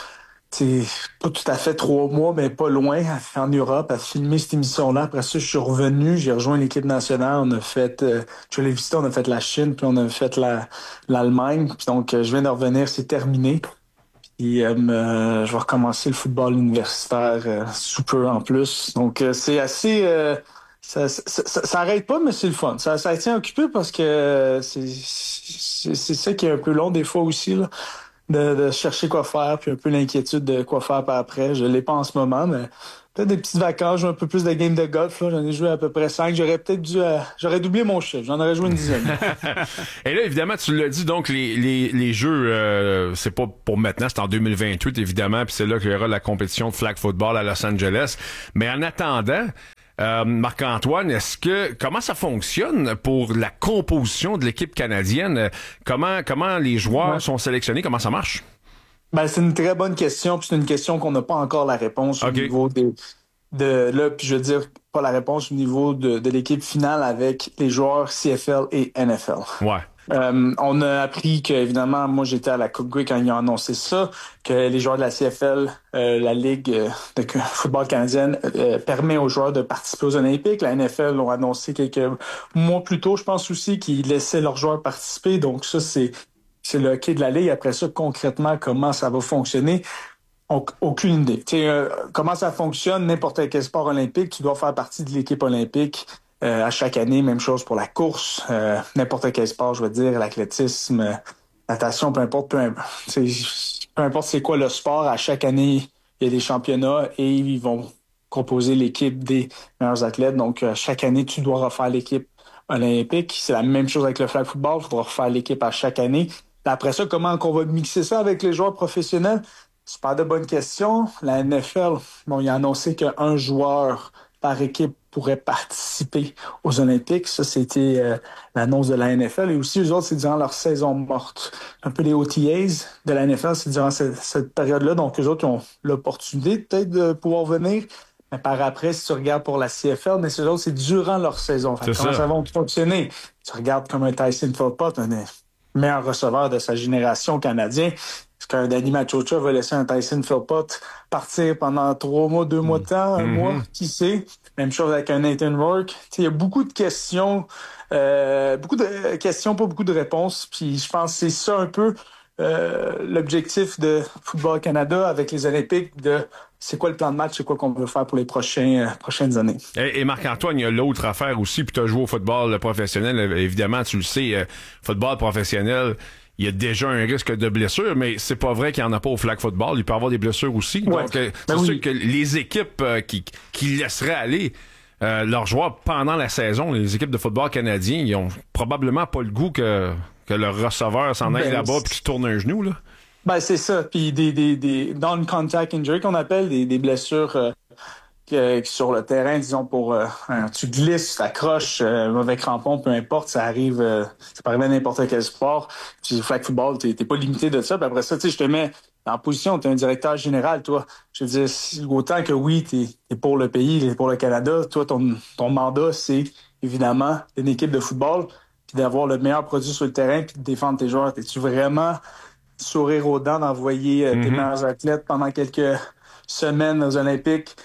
c'est pas tout à fait trois mois, mais pas loin, en Europe, à filmer cette émission-là. Après ça, je suis revenu, j'ai rejoint l'équipe nationale. On a fait, euh, je l'ai visité, on a fait la Chine, puis on a fait la, l'Allemagne. Puis donc, euh, je viens de revenir, c'est terminé. Puis euh, euh, je vais recommencer le football universitaire euh, sous peu en plus. Donc, euh, c'est assez... Euh, ça, ça, ça, ça arrête pas, mais c'est le fun. Ça, ça tient occupé parce que euh, c'est, c'est, c'est ça qui est un peu long des fois aussi, là. De, de chercher quoi faire, puis un peu l'inquiétude de quoi faire par après. Je l'ai pas en ce moment, mais peut-être des petites vacances, jouer un peu plus de games de golf. Là. J'en ai joué à peu près cinq. J'aurais peut-être dû... Euh, j'aurais doublé mon chiffre. J'en aurais joué une dizaine. Et là, évidemment, tu l'as dit, donc les, les, les jeux, euh, c'est pas pour maintenant, c'est en deux mille vingt-huit, évidemment, puis c'est là qu'il y aura la compétition de flag football à Los Angeles. Mais en attendant... Euh, Marc-Antoine, est-ce que comment ça fonctionne pour la composition de l'équipe canadienne? Comment comment les joueurs ouais. sont sélectionnés? Comment ça marche? Ben c'est une très bonne question, puis c'est une question qu'on n'a pas encore la réponse okay. au niveau des de là, puis je veux dire pas la réponse au niveau de, de l'équipe finale avec les joueurs C F L et N F L. Ouais. Euh, on a appris que, évidemment, moi j'étais à la Coupe Grey quand ils ont annoncé ça, que les joueurs de la C F L, euh, la Ligue euh, de football canadienne, euh, permet aux joueurs de participer aux Olympiques. La N F L l'ont annoncé quelques mois plus tôt, je pense aussi, qu'ils laissaient leurs joueurs participer. Donc ça, c'est c'est le hockey de la Ligue. Après ça, concrètement, comment ça va fonctionner? On, aucune idée. Tu sais, euh, comment ça fonctionne, n'importe quel sport olympique, tu dois faire partie de l'équipe olympique. Euh, à chaque année, même chose pour la course, euh, n'importe quel sport, je veux dire, l'athlétisme, euh, natation, peu importe, peu importe, peu importe c'est quoi le sport, à chaque année, il y a des championnats et ils vont composer l'équipe des meilleurs athlètes. Donc, euh, chaque année, tu dois refaire l'équipe olympique. C'est la même chose avec le flag football, il faudra refaire l'équipe à chaque année. Et après ça, comment on va mixer ça avec les joueurs professionnels? Super de bonnes questions. La N F L, bon, il a annoncé qu'un joueur par équipe pourrait participer aux Olympiques. Ça, c'était euh, l'annonce de la N F L. Et aussi, eux autres, c'est durant leur saison morte. Un peu les O T As de la N F L, c'est durant cette, cette période-là. Donc, eux autres, ils ont l'opportunité peut-être de pouvoir venir. Mais par après, si tu regardes pour la C F L, mais ces autres, c'est durant leur saison. Fait, comment ça. ça va fonctionner? Tu regardes comme un Tyson Philpott, un des meilleurs receveurs de sa génération canadien. Est-ce qu'un Danny Machocha va laisser un Tyson Philpott partir pendant trois mois, deux mois de temps, un mm-hmm. mois? Qui sait? Même chose avec un Nathan Rourke. Il y a beaucoup de questions, euh, beaucoup de questions, pas beaucoup de réponses. Puis je pense que c'est ça un peu euh, l'objectif de Football Canada avec les Olympiques, de c'est quoi le plan de match, c'est quoi qu'on veut faire pour les prochains, euh, prochaines années. Et, et Marc-Antoine, il y a l'autre affaire aussi, puis tu as joué au football professionnel, évidemment, tu le sais, euh, football professionnel, il y a déjà un risque de blessure, mais c'est pas vrai qu'il n'y en a pas au flag football. Il peut y avoir des blessures aussi. Ouais. Donc, euh, c'est ben sûr oui. que les équipes euh, qui, qui laisseraient aller euh, leurs joueurs pendant la saison, les équipes de football canadiens, ils ont probablement pas le goût que, que leur receveur s'en aille ben, là-bas et qu'il se tourne un genou, là. Ben, c'est ça. Puis des, des, des non-contact injury qu'on appelle, des, des blessures euh, que, que sur le terrain, disons, pour euh, hein, tu glisses, tu t'accroches, euh, mauvais crampon, peu importe, ça arrive, euh, ça peut arriver à n'importe quel sport. Puis flag football, t'es, t'es pas limité de ça. Puis après ça, tu sais, je te mets en position, t'es un directeur général, toi. Je veux dire, autant que oui, t'es, t'es pour le pays, t'es pour le Canada, toi, ton, ton mandat, c'est évidemment une équipe de football, puis d'avoir le meilleur produit sur le terrain, puis de défendre tes joueurs. T'es-tu vraiment sourire aux dents d'envoyer euh, mm-hmm. tes meilleurs athlètes pendant quelques semaines aux Olympiques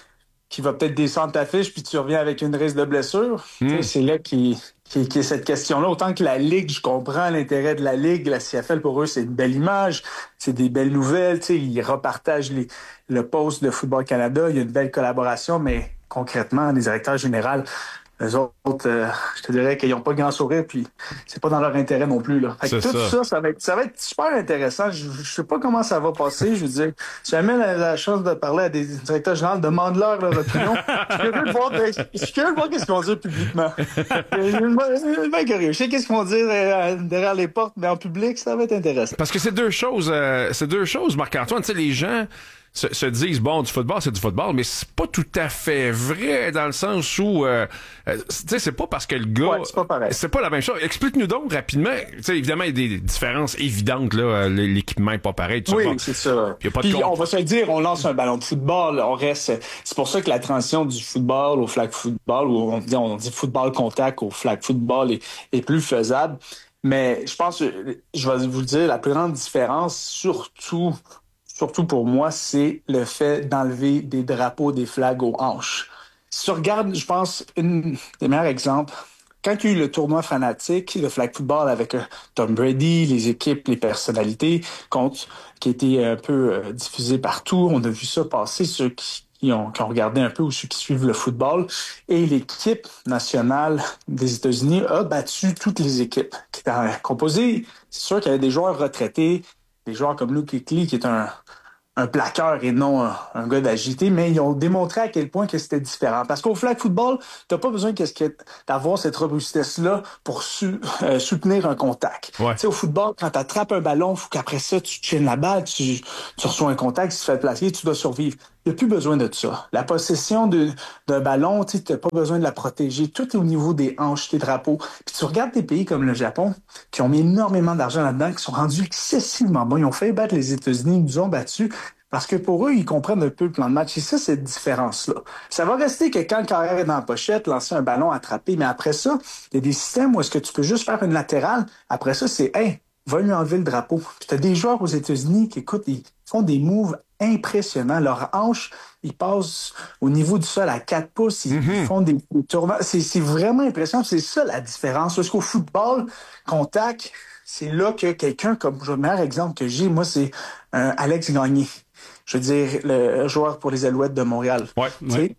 qui va peut-être descendre ta fiche, puis tu reviens avec une risque de blessure. Mm. C'est là qu'il qui, qui est cette question-là. Autant que la Ligue, je comprends l'intérêt de la Ligue. La C F L, pour eux, c'est une belle image. C'est des belles nouvelles. T'sais, ils repartagent les, le post de Football Canada. Il y a une belle collaboration, mais concrètement, les directeurs généraux, eux autres, euh, je te dirais qu'ils n'ont pas grand sourire, puis c'est pas dans leur intérêt non plus. Là. Fait que tout ça, ça, ça, va être, ça va être super intéressant. Je, je sais pas comment ça va passer. Je veux dire, si jamais la, la chance de parler à des directeurs généraux, demande-leur leur opinion. Je suis curieux de voir, je suis curieux de voir qu'est-ce qu'ils vont dire publiquement. Je suis bien curieux. Je sais qu'est-ce qu'ils vont dire euh, derrière les portes, mais en public, ça va être intéressant. Parce que c'est deux choses, euh, c'est deux choses, Marc-Antoine. Tu sais, les gens Se, se disent, bon, du football, c'est du football, mais c'est pas tout à fait vrai dans le sens où, euh, euh, tu sais, c'est pas parce que le gars... Ouais, c'est pas pareil. C'est pas la même chose. Explique-nous donc rapidement. Tu sais, évidemment, il y a des différences évidentes, là. L'équipement est pas pareil. Oui, c'est ça. Y a pas de Puis compte. on va se le dire, on lance un ballon de football, on reste... C'est pour ça que la transition du football au flag football, ou on dit, on dit football contact au flag football est, est plus faisable. Mais je pense, je vais vous le dire, la plus grande différence, surtout... Surtout pour moi, c'est le fait d'enlever des drapeaux, des flags aux hanches. Si tu regardes, je pense, une des meilleurs exemples, quand il y a eu le tournoi fanatique, le flag football avec euh, Tom Brady, les équipes, les personnalités, contre, qui a été un peu euh, diffusé partout, on a vu ça passer, ceux qui, qui, ont, qui ont regardé un peu ou ceux qui suivent le football, et l'équipe nationale des États-Unis a battu toutes les équipes qui étaient composées. C'est sûr qu'il y avait des joueurs retraités, des joueurs comme Luke Kuechly, qui est un, un plaqueur et non un, un gars d'agité, mais ils ont démontré à quel point que c'était différent. Parce qu'au flag football, t'as pas besoin d'avoir cette robustesse-là pour su, euh, soutenir un contact. Ouais. Tu sais, au football, quand t'attrapes un ballon, faut qu'après ça, tu tiennes la balle, tu, tu reçois un contact, tu te fais placer, tu dois survivre. Il n'y a plus besoin de ça. La possession de, d'un ballon, tu n'as pas besoin de la protéger. Tout est au niveau des hanches, des drapeaux. Puis tu regardes des pays comme le Japon, qui ont mis énormément d'argent là-dedans, qui sont rendus excessivement bons. Ils ont fait battre les États-Unis, ils nous ont battus. Parce que pour eux, ils comprennent un peu le plan de match. Et ça, cette différence-là. Ça va rester que quand le carrière est dans la pochette, lancer un ballon, attraper. Mais après ça, il y a des systèmes où est-ce que tu peux juste faire une latérale. Après ça, c'est « Hey, va lui enlever le drapeau ». Puis tu as des joueurs aux États-Unis qui, écoute, ils font des moves impressionnants. Leurs hanches, ils passent au niveau du sol à quatre pouces. Ils, mm-hmm. ils font des, des tournements. C'est, c'est vraiment impressionnant. C'est ça la différence. Parce qu'au football, contact, c'est là que quelqu'un, comme le meilleur exemple que j'ai, moi, c'est euh, Alex Gagné. Je veux dire, le joueur pour les Alouettes de Montréal. Ouais, ouais.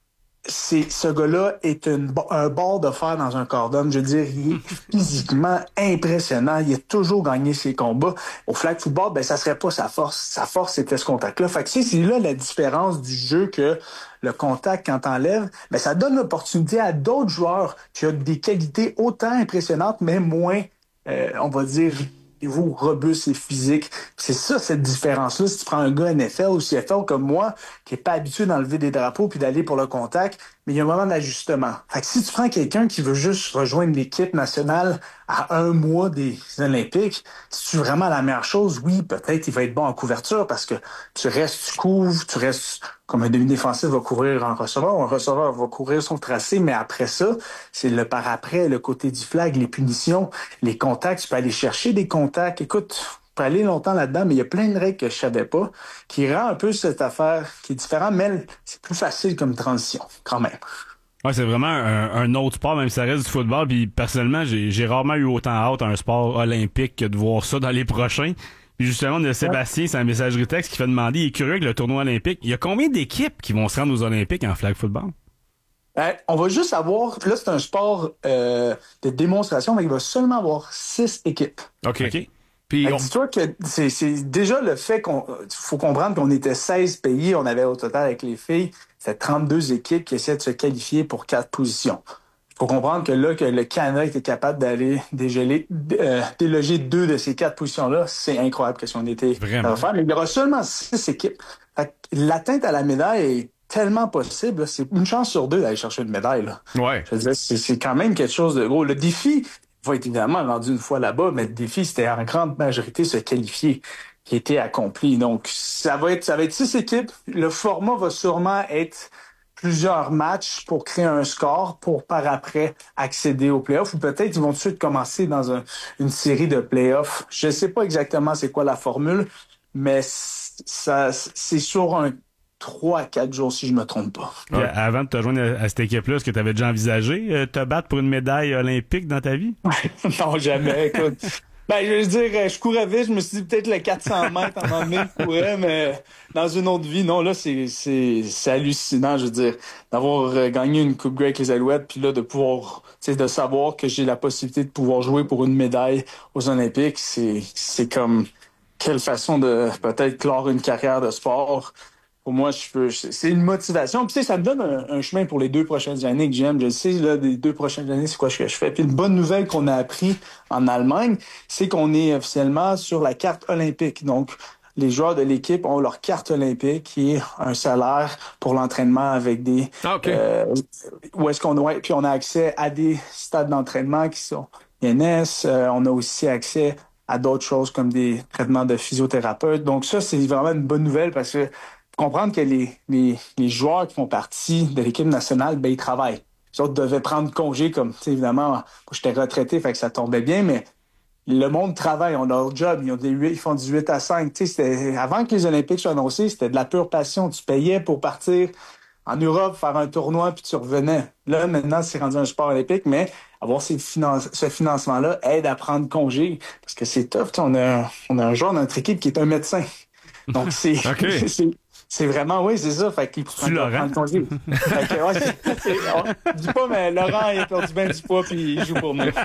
C'est, ce gars-là est une, un bord de fer dans un corps d'homme. Je veux dire, il est physiquement impressionnant. Il a toujours gagné ses combats. Au flag football, ben, ça serait pas sa force. Sa force, c'était ce contact-là. Fait que c'est, c'est là la différence du jeu que le contact, quand t'enlèves, ben, ça donne l'opportunité à d'autres joueurs qui ont des qualités autant impressionnantes, mais moins, euh, on va dire, niveau robuste et physique. C'est ça, cette différence-là. Si tu prends un gars N F L ou C F L comme moi, qui est pas habitué d'enlever des drapeaux puis d'aller pour le contact, mais il y a un moment d'ajustement. Fait que si tu prends quelqu'un qui veut juste rejoindre l'équipe nationale à un mois des Olympiques, si tu veux vraiment la meilleure chose, oui, peut-être il va être bon en couverture parce que tu restes, tu couvres, tu restes comme un demi-défensif va courir en receveur, ou un receveur va courir son tracé, mais après ça, c'est le par-après, le côté du flag, les punitions, les contacts, tu peux aller chercher des contacts. Écoute, on peut aller longtemps là-dedans, mais il y a plein de règles que je savais pas, qui rend un peu cette affaire qui est différente, mais c'est plus facile comme transition, quand même. Ouais, c'est vraiment un, un autre sport, même si ça reste du football. Puis personnellement, j'ai, j'ai rarement eu autant hâte à un sport olympique que de voir ça dans les prochains. Puis justement, de Sébastien, c'est un messagerie texte qui fait demander, il est curieux avec le tournoi olympique. Il y a combien d'équipes qui vont se rendre aux Olympiques en flag football? Ben, on va juste avoir, là c'est un sport euh, de démonstration, mais il va seulement avoir six équipes. OK. OK. Puis on... Dis-toi que c'est, c'est déjà le fait qu'on faut comprendre qu'on était seize pays, on avait au total avec les filles, c'était trente-deux équipes qui essaient de se qualifier pour quatre positions. Il faut comprendre que là, que le Canada était capable d'aller dégeler, euh, déloger deux de ces quatre positions-là, c'est incroyable que si on était Vraiment. à faire. Mais il y aura seulement six équipes. Fait que l'atteinte à la médaille est tellement possible. Là. C'est une chance sur deux d'aller chercher une médaille. Là. Ouais. Je veux dire, c'est, c'est quand même quelque chose de gros. Le défi va être évidemment rendu une fois là-bas, mais le défi, c'était en grande majorité se qualifier qui était accompli. Donc, ça va être, ça va être six équipes. Le format va sûrement être plusieurs matchs pour créer un score pour par après accéder aux playoffs ou peut-être ils vont tout de suite commencer dans un, une série de playoffs. Je sais pas exactement c'est quoi la formule, mais ça, c'est sur un trois à quatre jours, si je me trompe pas. Puis, Ouais. Avant de te joindre à, à cette équipe-là, est-ce que tu avais déjà envisagé euh, te battre pour une médaille olympique dans ta vie? Non, jamais, écoute. Ben, je veux dire, je courais vite, je me suis dit peut-être le quatre cents mètres à un moment donné, je courais, mais dans une autre vie, non, là, c'est, c'est, c'est hallucinant, je veux dire, d'avoir euh, gagné une Coupe Grey avec les Alouettes, puis là, de pouvoir, tu sais, de savoir que j'ai la possibilité de pouvoir jouer pour une médaille aux Olympiques, c'est, c'est comme, quelle façon de peut-être clore une carrière de sport. Pour moi, je peux, c'est une motivation. Puis, tu sais, ça me donne un, un chemin pour les deux prochaines années que j'aime. Je sais, là, les deux prochaines années, c'est quoi ce que je fais. Puis, une bonne nouvelle qu'on a appris en Allemagne, c'est qu'on est officiellement sur la carte olympique. Donc, les joueurs de l'équipe ont leur carte olympique qui est un salaire pour l'entraînement avec des... Ah, OK. Euh, où est-ce qu'on a... Puis, on a accès à des stades d'entraînement qui sont I N S. Euh, on a aussi accès à d'autres choses comme des traitements de physiothérapeute. Donc, ça, c'est vraiment une bonne nouvelle parce que comprendre que les, les, les joueurs qui font partie de l'équipe nationale, ben, ils travaillent. Les autres devaient prendre congé, comme, tu sais, évidemment, moi, j'étais retraité, fait que ça tombait bien, mais le monde travaille, on a leur job, ils, ont des, ils font du huit à cinq. Tu sais, c'était, avant que les Olympiques soient annoncés, c'était de la pure passion. Tu payais pour partir en Europe, faire un tournoi, puis tu revenais. Là, maintenant, c'est rendu un sport olympique, mais avoir ces finance, ce financement-là aide à prendre congé, parce que c'est tough. Tu sais, on a, on a un joueur dans notre équipe qui est un médecin. Donc, c'est... OK. c'est C'est vraiment, oui, c'est ça. Fait qu'il Tu Laurent? congé. Fait que, ouais, c'est, c'est, on, dis pas, mais Laurent, il a perdu bien du poids puis il joue pour nous.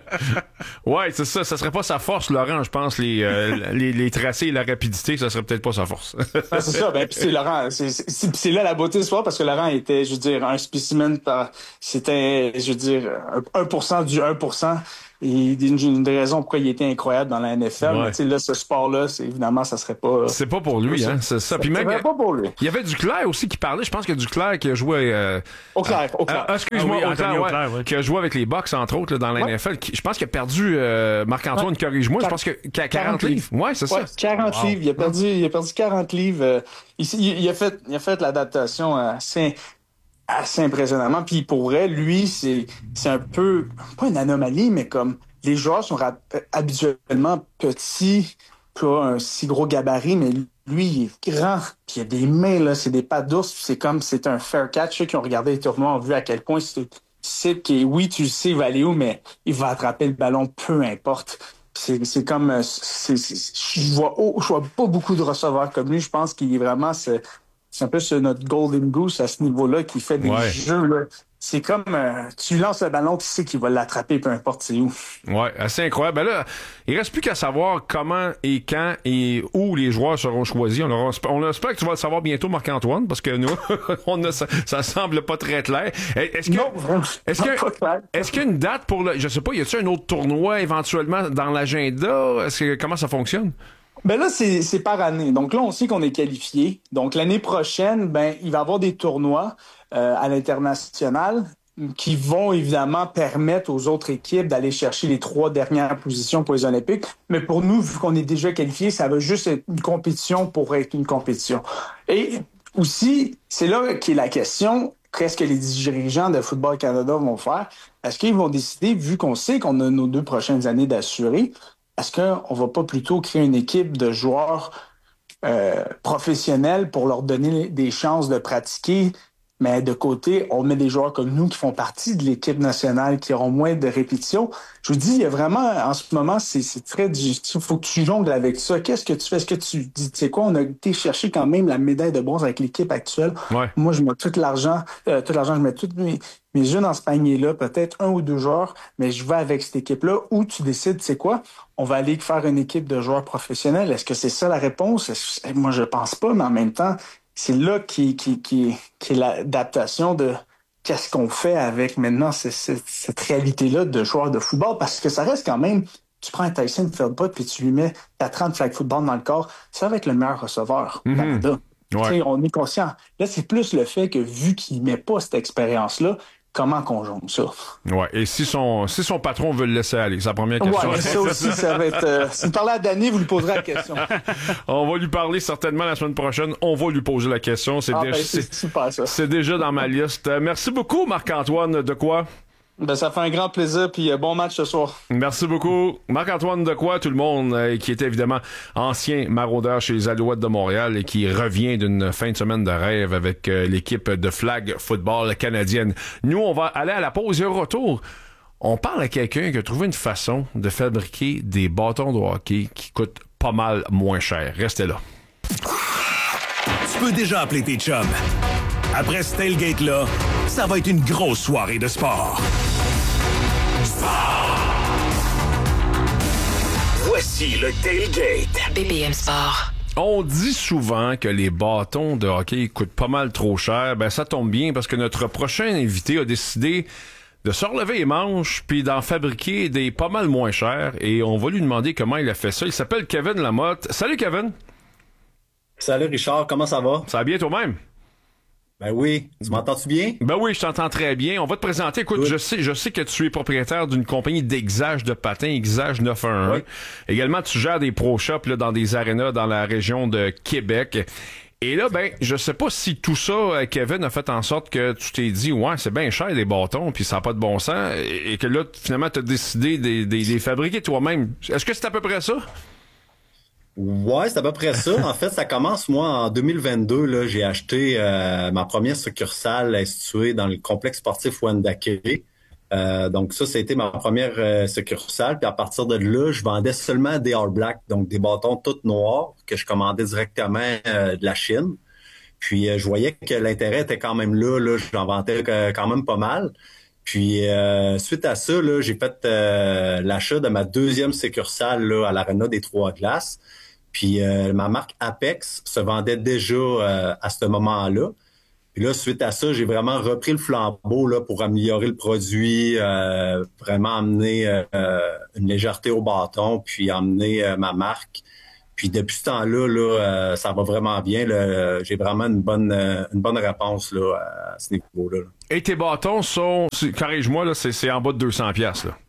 Ouais, c'est ça. Ça serait pas sa force, Laurent, je pense. Les, euh, les, les tracés et la rapidité, ça serait peut-être pas sa force. Ben, c'est ça. Ben, puis c'est Laurent. C'est, c'est, c'est, c'est là la beauté de ce sport parce que Laurent était, je veux dire, un spécimen par, c'était, je veux dire, un pour cent du un pour cent. Et une, une des raisons pourquoi il était incroyable dans la N F L. Ouais. Mais tu sais, là, ce sport-là, c'est, évidemment, ça serait pas... C'est pas pour lui, hein. C'est ça. Puis Ça même, serait pas pour lui. il y avait Duclair aussi qui parlait. Je pense que Duclair qui a joué... Euh, Au clair, au clair. Ah, excuse-moi, Ah oui, Auclair, Anthony ouais, Auclair, ouais. qui a joué avec les Bucks, entre autres, là, dans la Ouais. N F L. Qui, je pense qu'il a perdu, euh, Marc-Antoine, Ouais. corrige-moi, je pense que qu'il a quarante livres. Ouais, c'est Ouais, ça. quarante Wow. livres. Il a perdu, il a perdu quarante livres. Euh, il, il, il a fait, il a fait l'adaptation assez, assez impressionnamment. Puis pour vrai, lui, c'est, c'est un peu, pas une anomalie, mais comme les joueurs sont rap- habituellement petits, pas un si gros gabarit, mais lui, il est grand. Puis il a des mains, là, c'est des pattes d'ours. Puis c'est comme, c'est un fair catch. Ceux qui ont regardé les tournois ont vu à quel point c'est, c'est que oui, tu le sais, il va aller où, mais il va attraper le ballon, peu importe. C'est, c'est comme, euh, c'est, c'est, je vois, oh, je vois pas beaucoup de receveurs comme lui. Je pense qu'il est vraiment, c'est, c'est un peu sur notre golden goose à ce niveau-là qui fait des Ouais. jeux, là. C'est comme, euh, tu lances le ballon, tu sais qu'il va l'attraper, peu importe c'est où. Ouais, assez incroyable. Ben là, il reste plus qu'à savoir comment et quand et où les joueurs seront choisis. On, aura, on espère que tu vas le savoir bientôt, Marc-Antoine, parce que nous, on a, ça, ça semble pas très clair. Est-ce que, Non, vraiment, est-ce que, pas clair. est-ce qu'il y a une date pour le, je sais pas, y a-t-il un autre tournoi éventuellement dans l'agenda? Est-ce que, comment ça fonctionne? Ben là, c'est, c'est par année. Donc là, on sait qu'on est qualifié. Donc l'année prochaine, ben, il va y avoir des tournois euh, à l'international qui vont évidemment permettre aux autres équipes d'aller chercher les trois dernières positions pour les Olympiques. Mais pour nous, vu qu'on est déjà qualifié, ça va juste être une compétition pour être une compétition. Et aussi, c'est là qu'est la question, qu'est-ce que les dirigeants de Football Canada vont faire? Est-ce qu'ils vont décider, vu qu'on sait qu'on a nos deux prochaines années d'assurer, est-ce qu'on va pas plutôt créer une équipe de joueurs euh, professionnels pour leur donner des chances de pratiquer, mais de côté, on met des joueurs comme nous qui font partie de l'équipe nationale, qui auront moins de répétitions. Je vous dis, il y a vraiment, en ce moment, c'est, c'est très... Il faut que tu jongles avec ça. Qu'est-ce que tu fais? Est-ce que tu dis, tu sais quoi, on a été chercher quand même la médaille de bronze avec l'équipe actuelle. Ouais. Moi, je mets tout l'argent, euh, tout l'argent, je mets tous mes, mes jeux dans ce panier-là, peut-être un ou deux joueurs, mais je vais avec cette équipe-là où tu décides, tu sais quoi, on va aller faire une équipe de joueurs professionnels. Est-ce que c'est ça la réponse? Est-ce- Moi, je pense pas, mais en même temps, c'est là qui, qui, qui, qui est l'adaptation de qu'est-ce qu'on fait avec maintenant cette, cette, cette réalité-là de joueurs de football, parce que ça reste quand même, tu prends un Tyson Feldpot puis tu lui mets ta trente flag football dans le corps, ça va être le meilleur receveur au Canada. Ouais. Tu sais, on est conscient. Là, c'est plus le fait que vu qu'il met pas cette expérience-là, comment qu'on jongle ça? Ouais. Et si son, si son patron veut le laisser aller, c'est la première question. Ouais, ça aussi, ça va être... Euh, si vous parlez à Danny, vous lui poserez la question. On va lui parler certainement la semaine prochaine. On va lui poser la question. C'est, Ah, déjà, ben, c'est, c'est super, ça. c'est déjà dans ma liste. Euh, Merci beaucoup, Marc-Antoine. De quoi? Ben, ça fait un grand plaisir, puis bon match ce soir. Merci beaucoup. Marc-Antoine Dequoy, tout le monde, euh, qui était évidemment ancien maraudeur chez les Alouettes de Montréal et qui revient d'une fin de semaine de rêve avec euh, l'équipe de flag football canadienne. Nous, on va aller à la pause et au retour, on parle à quelqu'un qui a trouvé une façon de fabriquer des bâtons de hockey qui coûtent pas mal moins cher. Restez là. Tu peux déjà appeler tes chums. Après ce tailgate-là, ça va être une grosse soirée de sport. Sport! Voici le tailgate. B B M Sport. On dit souvent que les bâtons de hockey coûtent pas mal trop cher. Ben, ça tombe bien parce que notre prochain invité a décidé de se relever les manches puis d'en fabriquer des pas mal moins chers. Et on va lui demander comment il a fait ça. Il s'appelle Kevin Lamotte. Salut, Kevin. Salut, Richard. Comment ça va? Ça va bien toi-même? Ben oui. Tu m'entends-tu bien? Ben oui, je t'entends très bien. On va te présenter. Écoute, oui. je sais, je sais que tu es propriétaire d'une compagnie d'exage de patins, Exage neuf un un. Oui. Également, tu gères des pro shops là, dans des arénas dans la région de Québec. Et là, ben, je sais pas si tout ça, Kevin, a fait en sorte que tu t'es dit, ouais, c'est bien cher les bâtons, puis ça n'a pas de bon sens, et que là, finalement, tu as décidé de les fabriquer toi-même. Est-ce que c'est à peu près ça? Ouais, c'est à peu près ça. En fait, ça commence, moi, en deux mille vingt-deux, là, j'ai acheté euh, ma première succursale située dans le complexe sportif Wendake. Euh, donc ça, ça a été ma première euh, succursale. Puis à partir de là, je vendais seulement des All Black, donc des bâtons tout noirs que je commandais directement euh, de la Chine. Puis euh, je voyais que l'intérêt était quand même là. Là, j'en vendais euh, quand même pas mal. Puis euh, suite à ça, là, j'ai fait euh, l'achat de ma deuxième succursale là, à l'Arena des Trois-Glaces. Puis euh, ma marque Apex se vendait déjà euh, à ce moment-là. Puis là, suite à ça, j'ai vraiment repris le flambeau là, pour améliorer le produit, euh, vraiment amener euh, une légèreté au bâton, puis amener euh, ma marque. Puis depuis ce temps-là, là, euh, ça va vraiment bien. Là. J'ai vraiment une bonne euh, une bonne réponse là, à ce niveau-là. Là. Et tes bâtons sont, corrige-moi, là, c'est, c'est en bas de deux cents dollars là.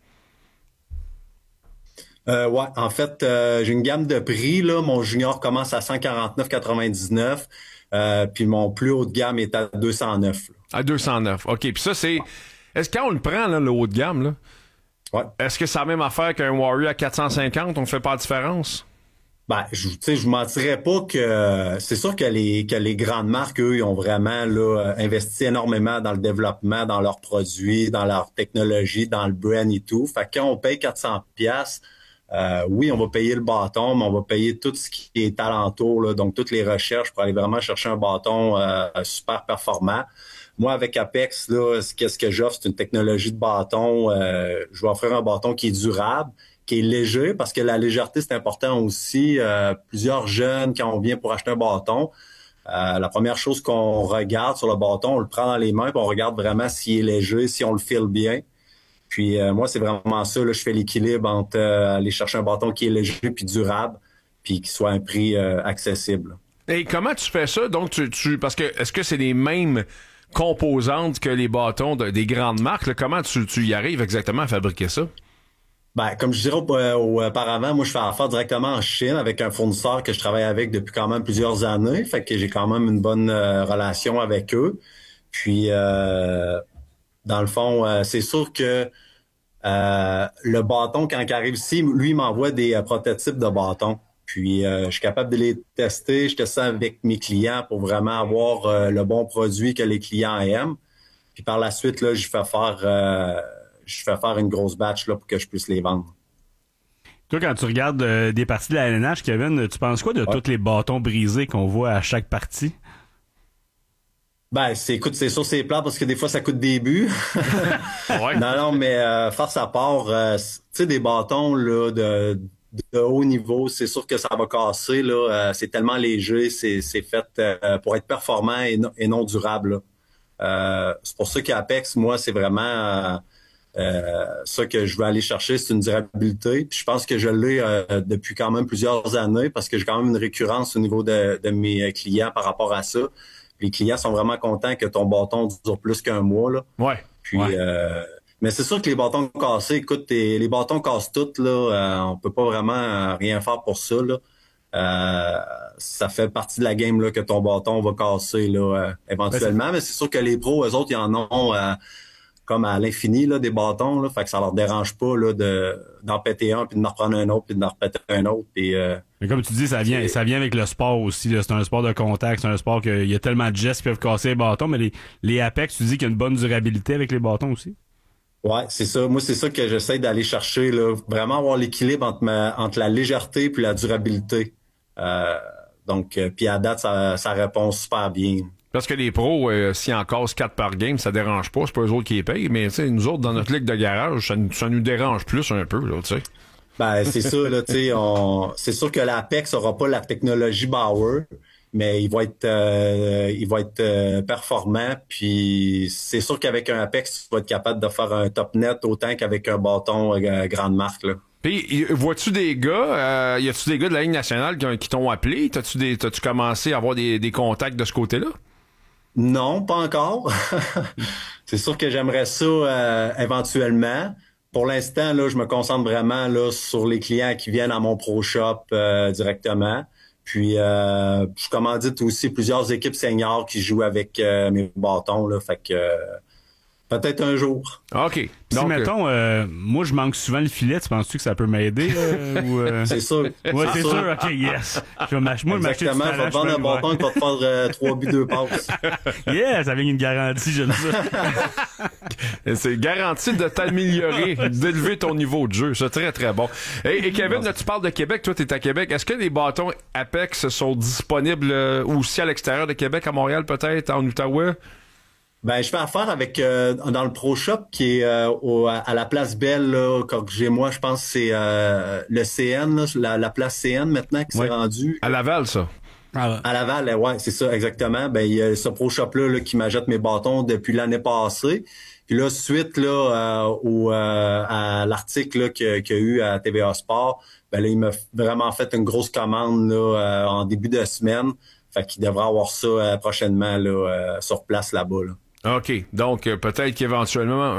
Euh, ouais, en fait, euh, j'ai une gamme de prix. Là. Mon junior commence à cent quarante-neuf quatre-vingt-dix-neuf, euh, puis mon plus haut de gamme est à deux cent neuf. Là. À deux cent neuf, OK. Puis ça, c'est... Est-ce que quand on le prend, là, le haut de gamme, là, ouais. Est-ce que c'est la même affaire qu'un Warrior à quatre cent cinquante? On ne fait pas la différence? Ben, je, tu sais, je vous mentirais pas que c'est sûr que les que les grandes marques, eux, ils ont vraiment là investi énormément dans le développement, dans leurs produits, dans leur technologie, dans le brand et tout. Fait que quand on paye quatre cents piastres, euh, oui, on va payer le bâton, mais on va payer tout ce qui est alentour, là, donc toutes les recherches pour aller vraiment chercher un bâton euh, super performant. Moi, avec Apex, là, qu'est-ce que j'offre? C'est une technologie de bâton. Euh, je vais offrir un bâton qui est durable, qui est léger, parce que la légèreté, c'est important aussi. Euh, plusieurs jeunes, quand on vient pour acheter un bâton, euh, la première chose qu'on regarde sur le bâton, on le prend dans les mains, puis on regarde vraiment s'il est léger, si on le file bien. Puis euh, moi, c'est vraiment ça. Là, je fais l'équilibre entre euh, aller chercher un bâton qui est léger puis durable, puis qui soit à un prix euh, accessible. Et comment tu fais ça? Donc, tu, tu parce que est-ce que c'est les mêmes composantes que les bâtons de, des grandes marques? Là? Comment tu, tu y arrives exactement à fabriquer ça? Ben, comme je dirais auparavant, moi, je fais affaire directement en Chine avec un fournisseur que je travaille avec depuis quand même plusieurs années. Fait que j'ai quand même une bonne euh, relation avec eux. Puis, euh, dans le fond, euh, c'est sûr que euh, le bâton, quand il arrive ici, lui, il m'envoie des euh, prototypes de bâtons. Puis, euh, je suis capable de les tester. Je teste ça avec mes clients pour vraiment avoir euh, le bon produit que les clients aiment. Puis, par la suite, là, je fais faire... Euh, je fais faire une grosse batch là, pour que je puisse les vendre. Toi, quand tu regardes euh, des parties de la L N H, Kevin, tu penses quoi de ouais. tous les bâtons brisés qu'on voit à chaque partie? Ben, c'est, écoute, c'est sûr, c'est plat parce que des fois, ça coûte des buts. ouais. Non, non, mais euh, face à part, euh, tu sais, des bâtons là de, de haut niveau, c'est sûr que ça va casser. Là, euh, c'est tellement léger, c'est, c'est fait euh, pour être performant et, no, et non durable. Euh, c'est pour ça qu'Apex, moi, c'est vraiment... Euh, Euh, ça que je veux aller chercher, c'est une durabilité. Puis je pense que je l'ai euh, depuis quand même plusieurs années parce que j'ai quand même une récurrence au niveau de, de mes clients par rapport à ça. Puis les clients sont vraiment contents que ton bâton dure plus qu'un mois. Là. Ouais. Puis, ouais. Euh, mais c'est sûr que les bâtons cassés, écoute, les bâtons cassent toutes. Là, euh, on peut pas vraiment rien faire pour ça. Là. Euh, ça fait partie de la game là, que ton bâton va casser là, euh, éventuellement. Mais c'est sûr que les pros, eux autres, ils en ont... Euh, comme à l'infini là, des bâtons, là, fait que ça leur dérange pas là, de, d'en péter un, puis d'en reprendre un autre, puis d'en repéter un autre. Puis, euh, Mais comme tu dis, ça vient, ça vient avec le sport aussi. Là. C'est un sport de contact, c'est un sport qu'il y a tellement de gestes qui peuvent casser les bâtons, mais les, les Apex, tu dis qu'il y a une bonne durabilité avec les bâtons aussi. Ouais, c'est ça. Moi, c'est ça que j'essaie d'aller chercher, là. Vraiment avoir l'équilibre entre ma, entre la légèreté puis la durabilité. Euh, donc, euh, puis à date, ça, ça répond super bien. Parce que les pros, euh, s'ils en cassent quatre par game, ça dérange pas. C'est pas eux autres qui les payent. Mais tu sais, nous autres, dans notre ligue de garage, ça, nous- ça nous dérange plus un peu, là, tu sais. Ben, c'est ça, là, tu sais, on... c'est sûr que l'Apex aura pas la technologie Bauer, mais il va être, euh, il va être euh, performant. Puis c'est sûr qu'avec un Apex, tu vas être capable de faire un top net autant qu'avec un bâton euh, grande marque, là. Puis, y- vois-tu des gars, euh, y a-tu des gars de la Ligue nationale qui, ont- qui t'ont appelé? T'as-tu des, t'as-tu commencé à avoir des, des contacts de ce côté-là? Non, pas encore. C'est sûr que j'aimerais ça euh, éventuellement. Pour l'instant, là, je me concentre vraiment là sur les clients qui viennent à mon Pro Shop euh, directement. Puis, euh, je commandite aussi plusieurs équipes seniors qui jouent avec euh, mes bâtons. Là, fait que euh, peut-être un jour. OK. Si, Donc, mettons, euh, moi, je manque souvent le filet, tu penses-tu que ça peut m'aider? euh, ou, euh... C'est sûr. Ouais, c'est sûr. OK, yes. Je vais m'ach- moi, m'acheter du Exactement. Je vais talent, te vendre un peux le bâton qui va te faire euh, trois buts, deux passes. voir. Yes, avec une garantie, j'aime ça. c'est garanti de t'améliorer, d'élever ton niveau de jeu. C'est très, très bon. Et, et Kevin, là, tu parles de Québec. Toi, t'es à Québec. Est-ce que les bâtons Apex sont disponibles euh, aussi à l'extérieur de Québec, à Montréal, peut-être, en Outaouais? Ben, je fais affaire avec euh, dans le Pro Shop qui est euh, au, à la place Belle, là, corrigez-moi, je pense que c'est euh, le C N, là, la, la place C N maintenant qui Ouais. s'est rendue. À Laval, ça. Ah, À Laval, ouais, c'est ça, exactement. Ben, il y a ce Pro Shop-là là, qui m'achète mes bâtons depuis l'année passée. Puis là, suite là, euh, au, euh, à l'article là, qu'il qu'il y a eu à T V A Sport, ben là, il m'a vraiment fait une grosse commande là, euh, en début de semaine. Fait qu'il devrait avoir ça euh, prochainement là, euh, sur place là-bas. Là. OK. Donc, euh, peut-être qu'éventuellement,